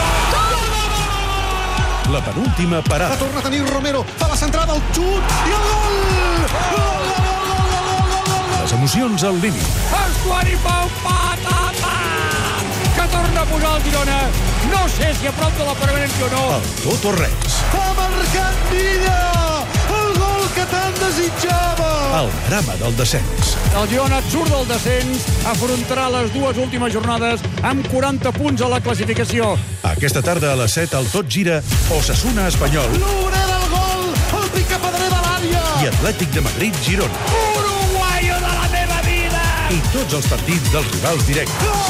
La penúltima parada. La torna a tenir Romero, fa la centrada, el xut i el gol! Gol, gol, gol, gol, gol, gol, gol! Les emocions al límit. Estuari Pau, patata! Que torna a posar el Girona. No sé si a prop de la permanència o no. El tot o res. Ha marcat Villa! El gol que tant desitjava! El drama del descens. El Girona surt del descens, afrontarà les dues últimes jornades amb quaranta punts a la classificació. Aquesta tarda a les set el Tot Gira, Osasuna Espanyol L'obrer del gol, el picapedrer de l'àrea! i Atlètic de Madrid Girona. Uruguaio de la meva vida! I tots els partits dels rivals directes.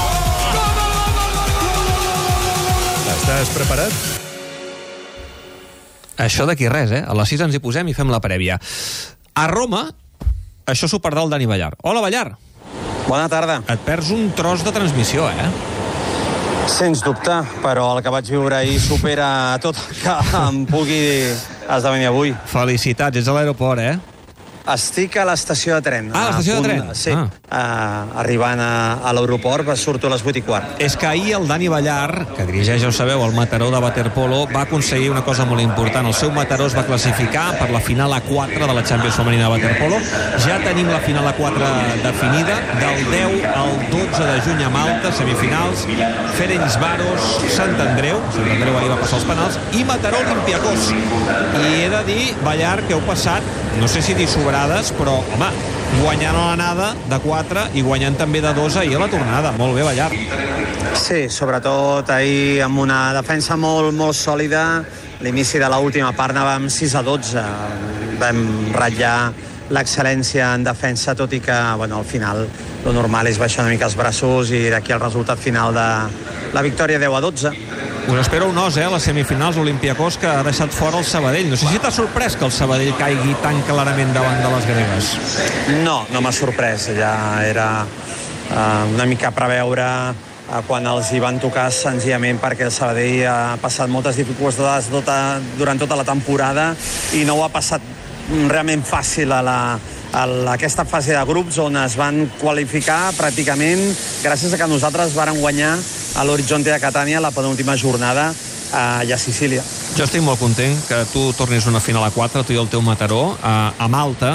Estàs preparat? Això d'aquí res, eh? A les sis ens hi posem i fem la prèvia. A Roma, això s'ho perdrà el Dani Ballar. Hola, Ballar. Bona tarda. Et perds un tros de transmissió, eh? Sens dubte, però el que vaig viure ahir supera tot el que em pugui esdevenir avui. Felicitats, ets a l'aeroport, eh? Estic a l'estació de tren. Ah, a l'estació de punt, tren? Sí, Ah. uh, arribant a, a l'aeroport, surto a les vuit i quart. És que ahir el Dani Ballar, que dirigeix, ja ho sabeu, el Mataró de waterpolo, va aconseguir una cosa molt important. El seu Mataró es va classificar per la final A quatre de la Champions Femenina de waterpolo. Ja tenim la final A quatre definida. Del deu al dotze de juny a Malta, semifinals, Ferencváros, Sant Andreu, Sant Andreu ahir va passar els penals, i Mataró Olympiacos. I he de dir, Ballar, que heu passat, no sé si dir sobrades, però, home, guanyant a l'anada de quatre i guanyant també de dos ahir a la tornada. Molt bé, Ballar. Sí, sobretot ahir amb una defensa molt, molt sòlida. L'inici de l'última part anàvem sis a dotze. Vam ratllar l'excel·lència en defensa, tot i que, bueno, al final lo normal és baixar una mica els braços i d'aquí el resultat final de la victòria deu a dotze. Us espera un os, eh, a les semifinals Olympiacos, que ha deixat fora el Sabadell. No sé si t'ha sorprès que el Sabadell caigui tan clarament davant de les gregues. No, no m'ha sorprès. Ja era uh, una mica a preveure uh, quan els hi van tocar, senzillament perquè el Sabadell ha passat moltes dificultats tota, durant tota la temporada i no ho ha passat realment fàcil a la, a la, aquesta fase de grups on es van qualificar pràcticament gràcies a que nosaltres vàrem guanyar a l'Horizonte de Catània la penúltima jornada a Sicília. Jo estic molt content que tu tornis una final a quatre, tu i el teu Mataró, a, a Malta,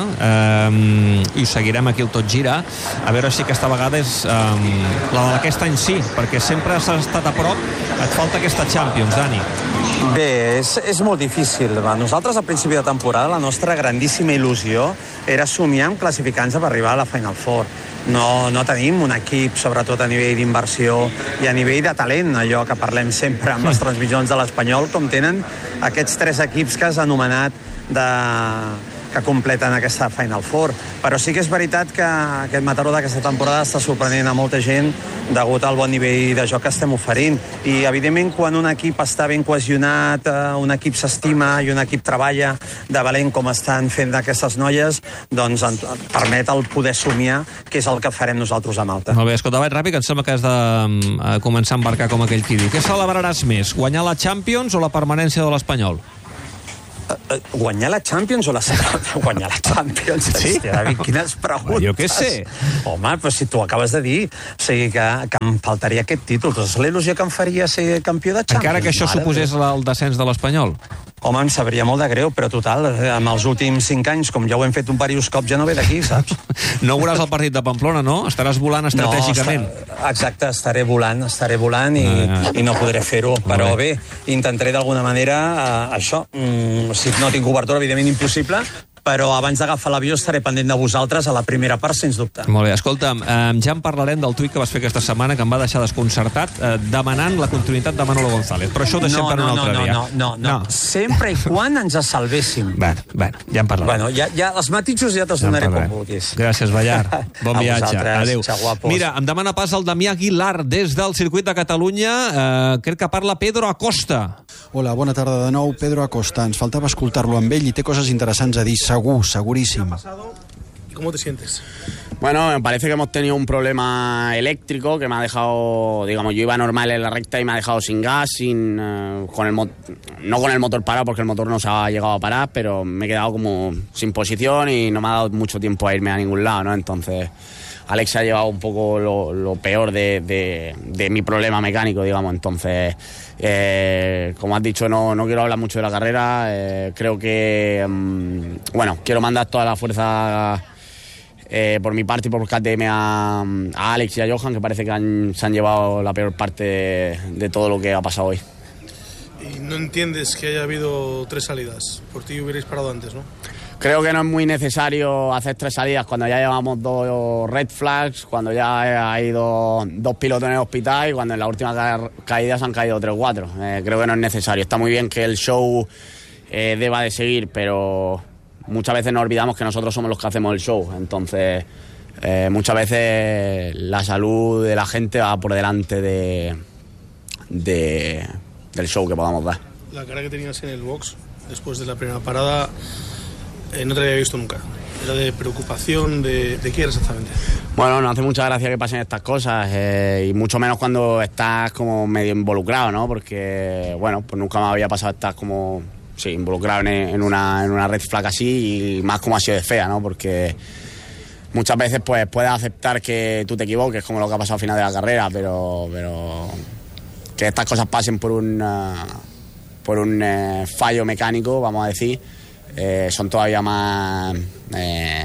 eh, i seguirem aquí el Tot Gira, a veure si aquesta vegada és eh, la d'aquest any sí, perquè sempre has estat a prop, et falta aquesta Champions, Dani. Bé, és, és molt difícil. Nosaltres, al principi de temporada, la nostra grandíssima il·lusió era somiar amb classificants per arribar a la Final Four. No, no tenim un equip, sobretot a nivell d'inversió i a nivell de talent, allò que parlem sempre amb les transmissions de l'Espanyol, com tenen aquests tres equips que has anomenat de... que completen aquesta Final Four. Però sí que és veritat que aquest Mataró d'aquesta temporada està sorprenent a molta gent degut al bon nivell de joc que estem oferint. I, evidentment, quan un equip està ben cohesionat, un equip s'estima i un equip treballa de valent com estan fent aquestes noies, doncs ens permet el poder somiar, que és el que farem nosaltres a Malta. Molt bé, escolta, vaig ràpid, que em sembla que has de uh, començar a embarcar com aquell qui diu. Què celebraràs més, guanyar la Champions o la permanència de l'Espanyol? Guanyar la Champions o la segona? Guanyar la Champions. Sí? Hòstia, David, quines preguntes. Jo què sé. Home, però si tu acabes de dir, o sigui, que, que em faltaria aquest títol. Doncs la il·lusió que em faria ser campió de Champions. Encara que això Mare suposés Déu. el descens de l'Espanyol. Home, em sabria molt de greu, però total, amb els últims cinc anys, com ja ho hem fet un diversos cops, ja no ve d'aquí, saps? No veuràs el partit de Pamplona, no? Estaràs volant estratègicament. No, està, exacte, estaré volant, estaré volant i, ah. i no podré fer-ho. Però bé, intentaré d'alguna manera uh, això. Mm, si no tinc cobertura, evidentment impossible, però abans d'agafar l'avió estaré pendent de vosaltres a la primera part, sens dubte. Molt bé, escolta'm, eh, ja en parlarem del tuit que vas fer aquesta setmana, que em va deixar desconcertat, eh, demanant la continuïtat de Manolo González. Però això ho deixem no, per un no, altre no, dia. No, no, no, no. Sempre i quan ens salvéssim. Bueno, bueno, ja en parlarem. Bueno, ja, ja els matisos ja te'ls donaré com vulguis. Gràcies, Ballar. Bon a viatge. Adéu. Xaguapos. Mira, em demana pas el Damià Aguilar des del circuit de Catalunya. Eh, crec que parla Pedro Acosta. Hola, bona tarda de nou. Pedro Acosta. Ens faltava escoltar-lo amb ell i té coses interessants a dir. Segur, seguríssim. ¿Cómo te sientes? Bueno, me parece que hemos tenido un problema eléctrico que me ha dejado, digamos, yo iba normal en la recta y me ha dejado sin gas, sin uh, con el mo- no con el motor parado porque el motor no se ha llegado a parar, pero me he quedado como sin posición y no me ha dado mucho tiempo a irme a ningún lado, ¿no? Entonces, Alex ha llevado un poco lo, lo peor de, de, de mi problema mecánico, digamos. Entonces, eh, como has dicho, no, no quiero hablar mucho de la carrera. Eh, creo que, um, bueno, quiero mandar toda la fuerza eh, por mi parte y por K T M a, a Alex y a Johan, que parece que han, se han llevado la peor parte de, de todo lo que ha pasado hoy. Y no entiendes que haya habido tres salidas. Por ti hubierais parado antes, ¿no? Creo que no es muy necesario hacer tres salidas cuando ya llevamos dos red flags, cuando ya hay dos, dos pilotos en el hospital y cuando en la última ca- caída se han caído tres o cuatro. Eh, creo que no es necesario. Está muy bien que el show eh, deba de seguir, pero muchas veces nos olvidamos que nosotros somos los que hacemos el show. Entonces, eh, muchas veces la salud de la gente va por delante de, de, del show que podamos dar. La cara que tenías en el box después de la primera parada... Eh, no te había visto nunca. Era de preocupación, de, ¿de qué era exactamente? Bueno, no hace mucha gracia que pasen estas cosas eh, y mucho menos cuando estás como medio involucrado, ¿no? Porque, bueno, pues nunca me había pasado estar como, sí, involucrado en, en, una, en una red flag así y más como ha sido de fea, ¿no? Porque muchas veces pues puedes aceptar que tú te equivoques, como lo que ha pasado al final de la carrera, pero, pero que estas cosas pasen por un, uh, por un uh, fallo mecánico, vamos a decir, Eh, són todavía más eh,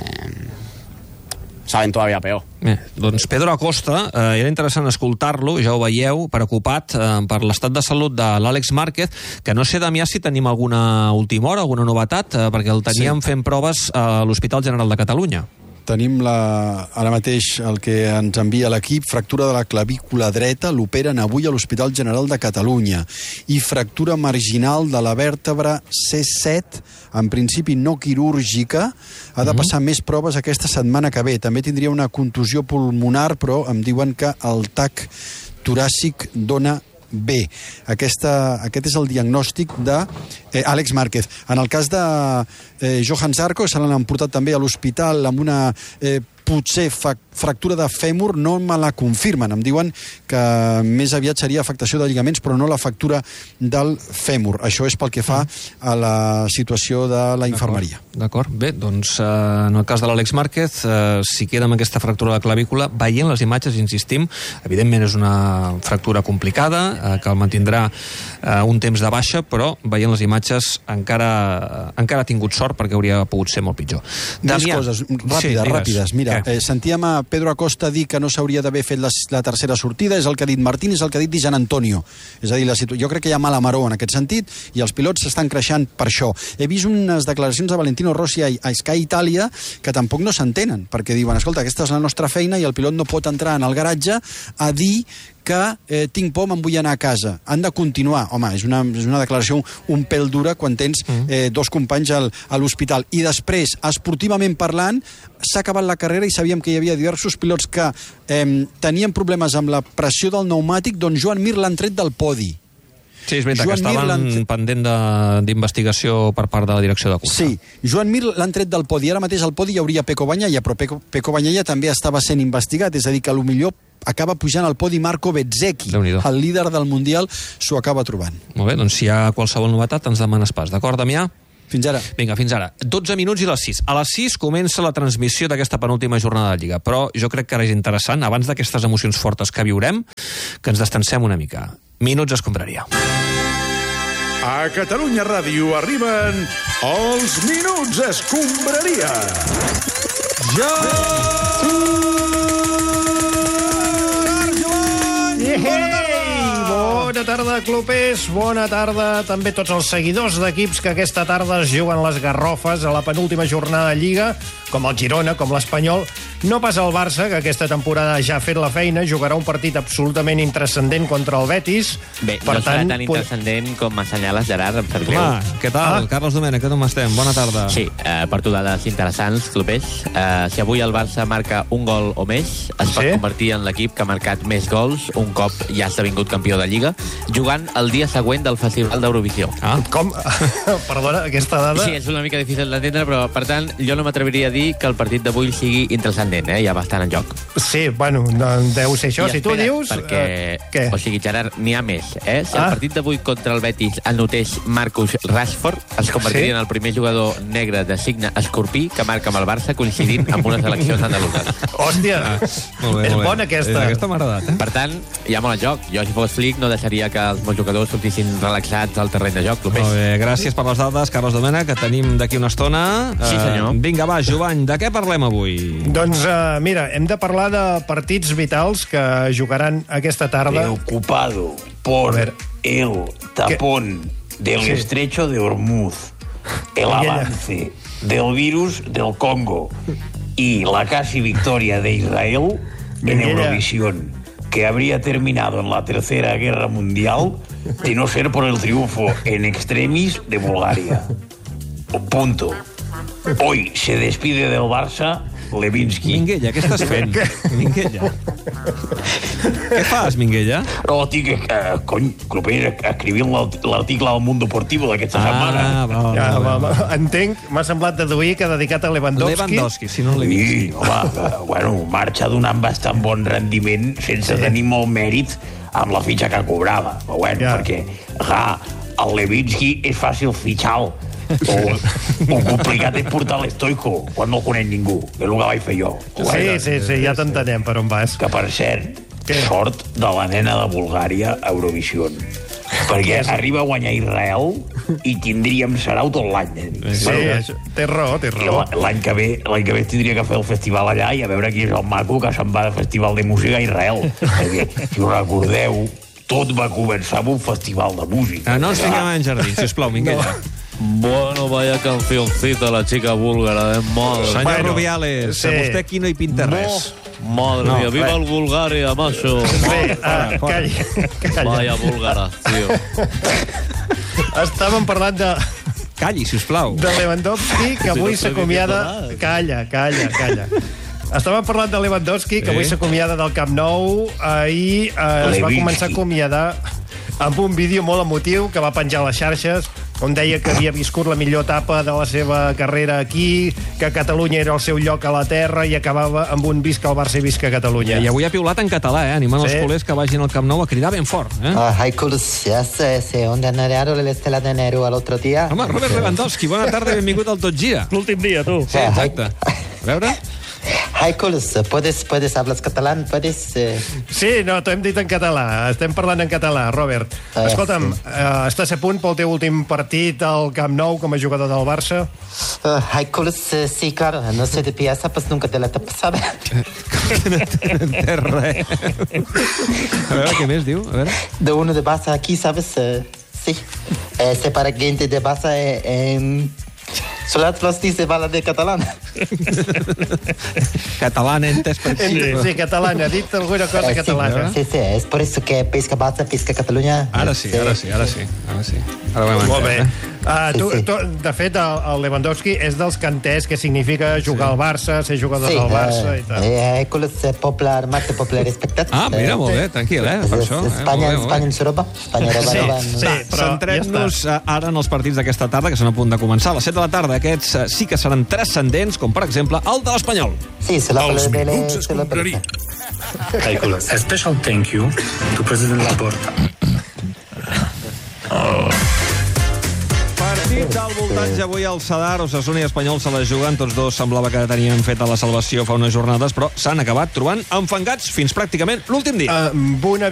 saben todavía peor. Bé, doncs Pedro Acosta, eh, era interessant escoltar-lo, ja ho veieu, preocupat eh, per l'estat de salut de l'Àlex Márquez, que no sé, Damià, si tenim alguna última hora, alguna novetat, eh, perquè el teníem sí. fent proves a l'Hospital General de Catalunya. Tenim la, ara mateix el que ens envia l'equip, fractura de la clavícula dreta, l'operen avui a l'Hospital General de Catalunya, i fractura marginal de la vèrtebra C set, en principi no quirúrgica, ha de passar mm-hmm. més proves aquesta setmana que ve. També tindria una contusió pulmonar, però em diuen que el tac toràcic dona bé. Aquesta, aquest és el diagnòstic d'Àlex eh, Márquez. En el cas de eh, Johan Zarco, se l'han portat també a l'hospital amb una eh, potser fa, fractura de fèmur, no me la confirmen. Em diuen que més aviat seria afectació de lligaments, però no la fractura del fèmur. Això és pel que fa a la situació de la infermeria. D'acord. Bé, doncs eh, en el cas de l'Àlex Márquez, eh, si queda amb aquesta fractura de la clavícula, veient les imatges, insistim, evidentment és una fractura complicada, eh, que el mantindrà eh, un temps de baixa, però veient les imatges encara, eh, encara ha tingut sort perquè hauria pogut ser molt pitjor. Més Damià, coses ràpides, sí, ràpides. Mira, eh, sentíem a Pedro Acosta dir que no s'hauria d'haver fet la, la tercera sortida, és el que ha dit Martín, és el que ha dit Di Gian Antonio. És a dir, la situ... jo crec que hi ha mala maró en aquest sentit i els pilots s'estan creixant per això. He vist unes declaracions de Valentino Rossi a, a Sky Italia que tampoc no s'entenen, perquè diuen, escolta, aquesta és la nostra feina i el pilot no pot entrar en el garatge a dir que eh, tinc por, me'n vull anar a casa. Han de continuar. Home, és una, és una declaració un, un pèl dura quan tens eh, dos companys al, a l'hospital. I després, esportivament parlant, s'ha acabat la carrera i sabíem que hi havia diversos pilots que eh, tenien problemes amb la pressió del pneumàtic, doncs Joan Mir l'han tret del podi. Sí, és veritat, Joan que estaven Mir pendent d'investigació per part de la direcció de cursa. Sí, Joan Mir l'han tret del podi. Ara mateix al podi hi hauria Pecco Bagnaia, però Pecco, Pecco Bagnaia també estava sent investigat, és a dir, que potser acaba pujant al podi Marco Bezzecchi, el líder del Mundial, s'ho acaba trobant. Molt bé, doncs si hi ha qualsevol novetat ens demanes pas. D'acord, Damià? Fins ara. Vinga, fins ara. dotze minuts i les sis. A les sis comença la transmissió d'aquesta penúltima jornada de Lliga, però jo crec que ara és interessant, abans d'aquestes emocions fortes que viurem, que ens destansem una mica. Minuts escombraria. A Catalunya Ràdio arriben els Minuts Escombraria. Ja! Bona tarda, clubers. Bona tarda també tots els seguidors d'equips que aquesta tarda es juguen les garrofes a la penúltima jornada de Lliga, com el Girona, com l'Espanyol. No pas el Barça, que aquesta temporada ja ha fet la feina, jugarà un partit absolutament intranscendent contra el Betis. Bé, per no tant, serà tan intranscendent pot... com assenyales, Gerard, em sap greu. Home, què tal? Ah. Carlos Domènech, com estem? Bona tarda. Sí, eh, porto dades interessants, clubers. Eh, si avui el Barça marca un gol o més, es pot sí? convertir en l'equip que ha marcat més gols un cop ja ha esdevingut campió de Lliga, jugant el dia següent del Festival d'Eurovisió. Ah. Com? Perdona, aquesta dada... Sí, és una mica difícil d'entendre, però, per tant, jo no m'atreviria a dir que el partit d'avui sigui intranscendent, eh? Hi ha bastant en joc. Sí, bueno, no, deu ser això. I si espera, tu dius... Perquè, eh, o sigui, Gerard, n'hi ha més, eh? Si ah. el partit d'avui contra el Betis anotés Marcus Rashford, es convertiria sí? en el primer jugador negre de signe escorpí que marca amb el Barça, coincidint amb unes eleccions andaluses. Hòstia, ah, molt bé, és molt bona aquesta. Eh, aquesta m'ha agradat, eh? Per tant, hi ha molt en joc. Jo, si fos Flick, no deixaria que els meus jugadors sortissin relaxats al terreny de joc. Clubers. Molt bé, gràcies per les dades, Carlos Domènech, que tenim d'aquí una estona. Sí, senyor. Uh, vinga, va, Jovany, de què parlem avui? Doncs, uh, mira, hem de parlar de partits vitals que jugaran aquesta tarda. Preocupado por el tapón del sí. estrecho de Hormuz, el avance del virus del Congo y la casi victoria de Israel en Eurovisión, que habría terminado en la Tercera Guerra Mundial de no ser por el triunfo en extremis de Bulgaria. Punto. Hoy se despide del Barça Levinsky. Minguella, què estàs fent? Minguella. Què fas, Minguella? No, estic, eh, cony, clubers, escrivint l'article al Mundo Deportivo d'aquesta ah, setmana. Va, va, ja, va, va, va. Entenc, m'ha semblat deduir que ha dedicat a Lewandowski. Lewandowski, si no l'he vist. Sí, home, eh, bueno, marxa donant bastant bon rendiment sense sí. tenir molt mèrit amb la fitxa que cobrava. Però bueno, ja. perquè, ja, el Levinsky és fàcil fitxar-lo. O, o complicat és portar l'Stoico quan no el coneix ningú, que és el que vaig fer jo. Sí, bueno, sí, sí, ja t'entenem per on vas. Que, per cert, Què? sort de la nena de Bulgària a Eurovisió, perquè arriba a guanyar Israel i tindríem sarau tot l'any. Sí, bueno, té raó, té raó. L'any que ve l'any que ve tindria que fer el festival allà i a veure qui és el maco que se'n va de festival de música a Israel. Perquè, si us recordeu, tot va començar amb un festival de música. Ah, no ens fiquem en jardí, sisplau, Minguella. No. Bueno, vaya cancioncita la chica búlgara, eh? Madre. Senyor bueno, Rubiales, sí. vostè aquí no hi pinta res. No. Madre no, mía, viva el Bulgaria, macho. Sí, ah, calla, calla. Vaya búlgara, tio. Estàvem parlant de... Calli, sisplau. De Lewandowski, que avui si s'acomiada... Calla, calla, calla. Estàvem parlant de Lewandowski, que avui s'acomiada del Camp Nou. Ahir eh, es va començar a acomiadar amb un vídeo molt emotiu que va penjar a les xarxes, on deia que havia viscut la millor etapa de la seva carrera aquí, que Catalunya era el seu lloc a la terra, i acabava amb un visca al Barça i visca Catalunya. I avui ha piulat en català, eh? animant sí. els culers que vagin al Camp Nou a cridar ben fort. Eh? Ah, hay culers, ja sé, sé, on aneraron l'estela de Nero l'altre dia. Home, Robert Lewandowski, bona tarda i benvingut al Tot Gira. L'últim dia, tu. Sí, exacte. A veure... Hi, Coles, puedes, puedes hablar català? Puedes... Eh... Sí, no, t'ho hem dit en català. Estem parlant en català, Robert. Uh, Escolta'm, sí. uh, estàs a punt pel teu últim partit al Camp Nou com a jugador del Barça? Uh, hi, Coles, uh, sí, claro. No sé de pieza, pues nunca te la te pasaba. No té res. A veure, què més diu? A veure. De uno de Barça aquí, ¿sabes? Uh, sí. Eh, se para gente de Barça en... Eh, Solo los dice bala de catalán. Catalán entes per sí. Sí, sí, catalán. Ha dit alguna cosa eh, catalana. Sí, sí, es por eso que pesca Barça, pesca Catalunya. Ara sí, ara sí, ara sí. Ara sí. Ara ho hem Molt bé. Uh, tu, tu, de fet, el, el Lewandowski és dels que ha entès què significa jugar sí. al Barça, ser jugador sí, del Barça uh, i tal. Eh, con los popular, más popular respectat. Ah, mira, molt bé, tranquil, eh, per això. Espanya, eh, Espanya ens roba. Espanya roba, sí, roba. Sí, Va, però centrem-nos ja ara en els partits d'aquesta tarda, que són a punt de començar. A les set de la tarda, aquests uh, sí que seran transcendents, com per exemple el de l'Espanyol. Sí, se la Els minuts es compraria. Hey, Colas, a special thank you to President Laporta. Oh. Partit del voltatge avui al Sadar. Osasuna i Espanyol se la juguen. Tots dos semblava que tenien feta la salvació fa unes jornades, però s'han acabat trobant enfangats fins pràcticament l'últim dia. Amb una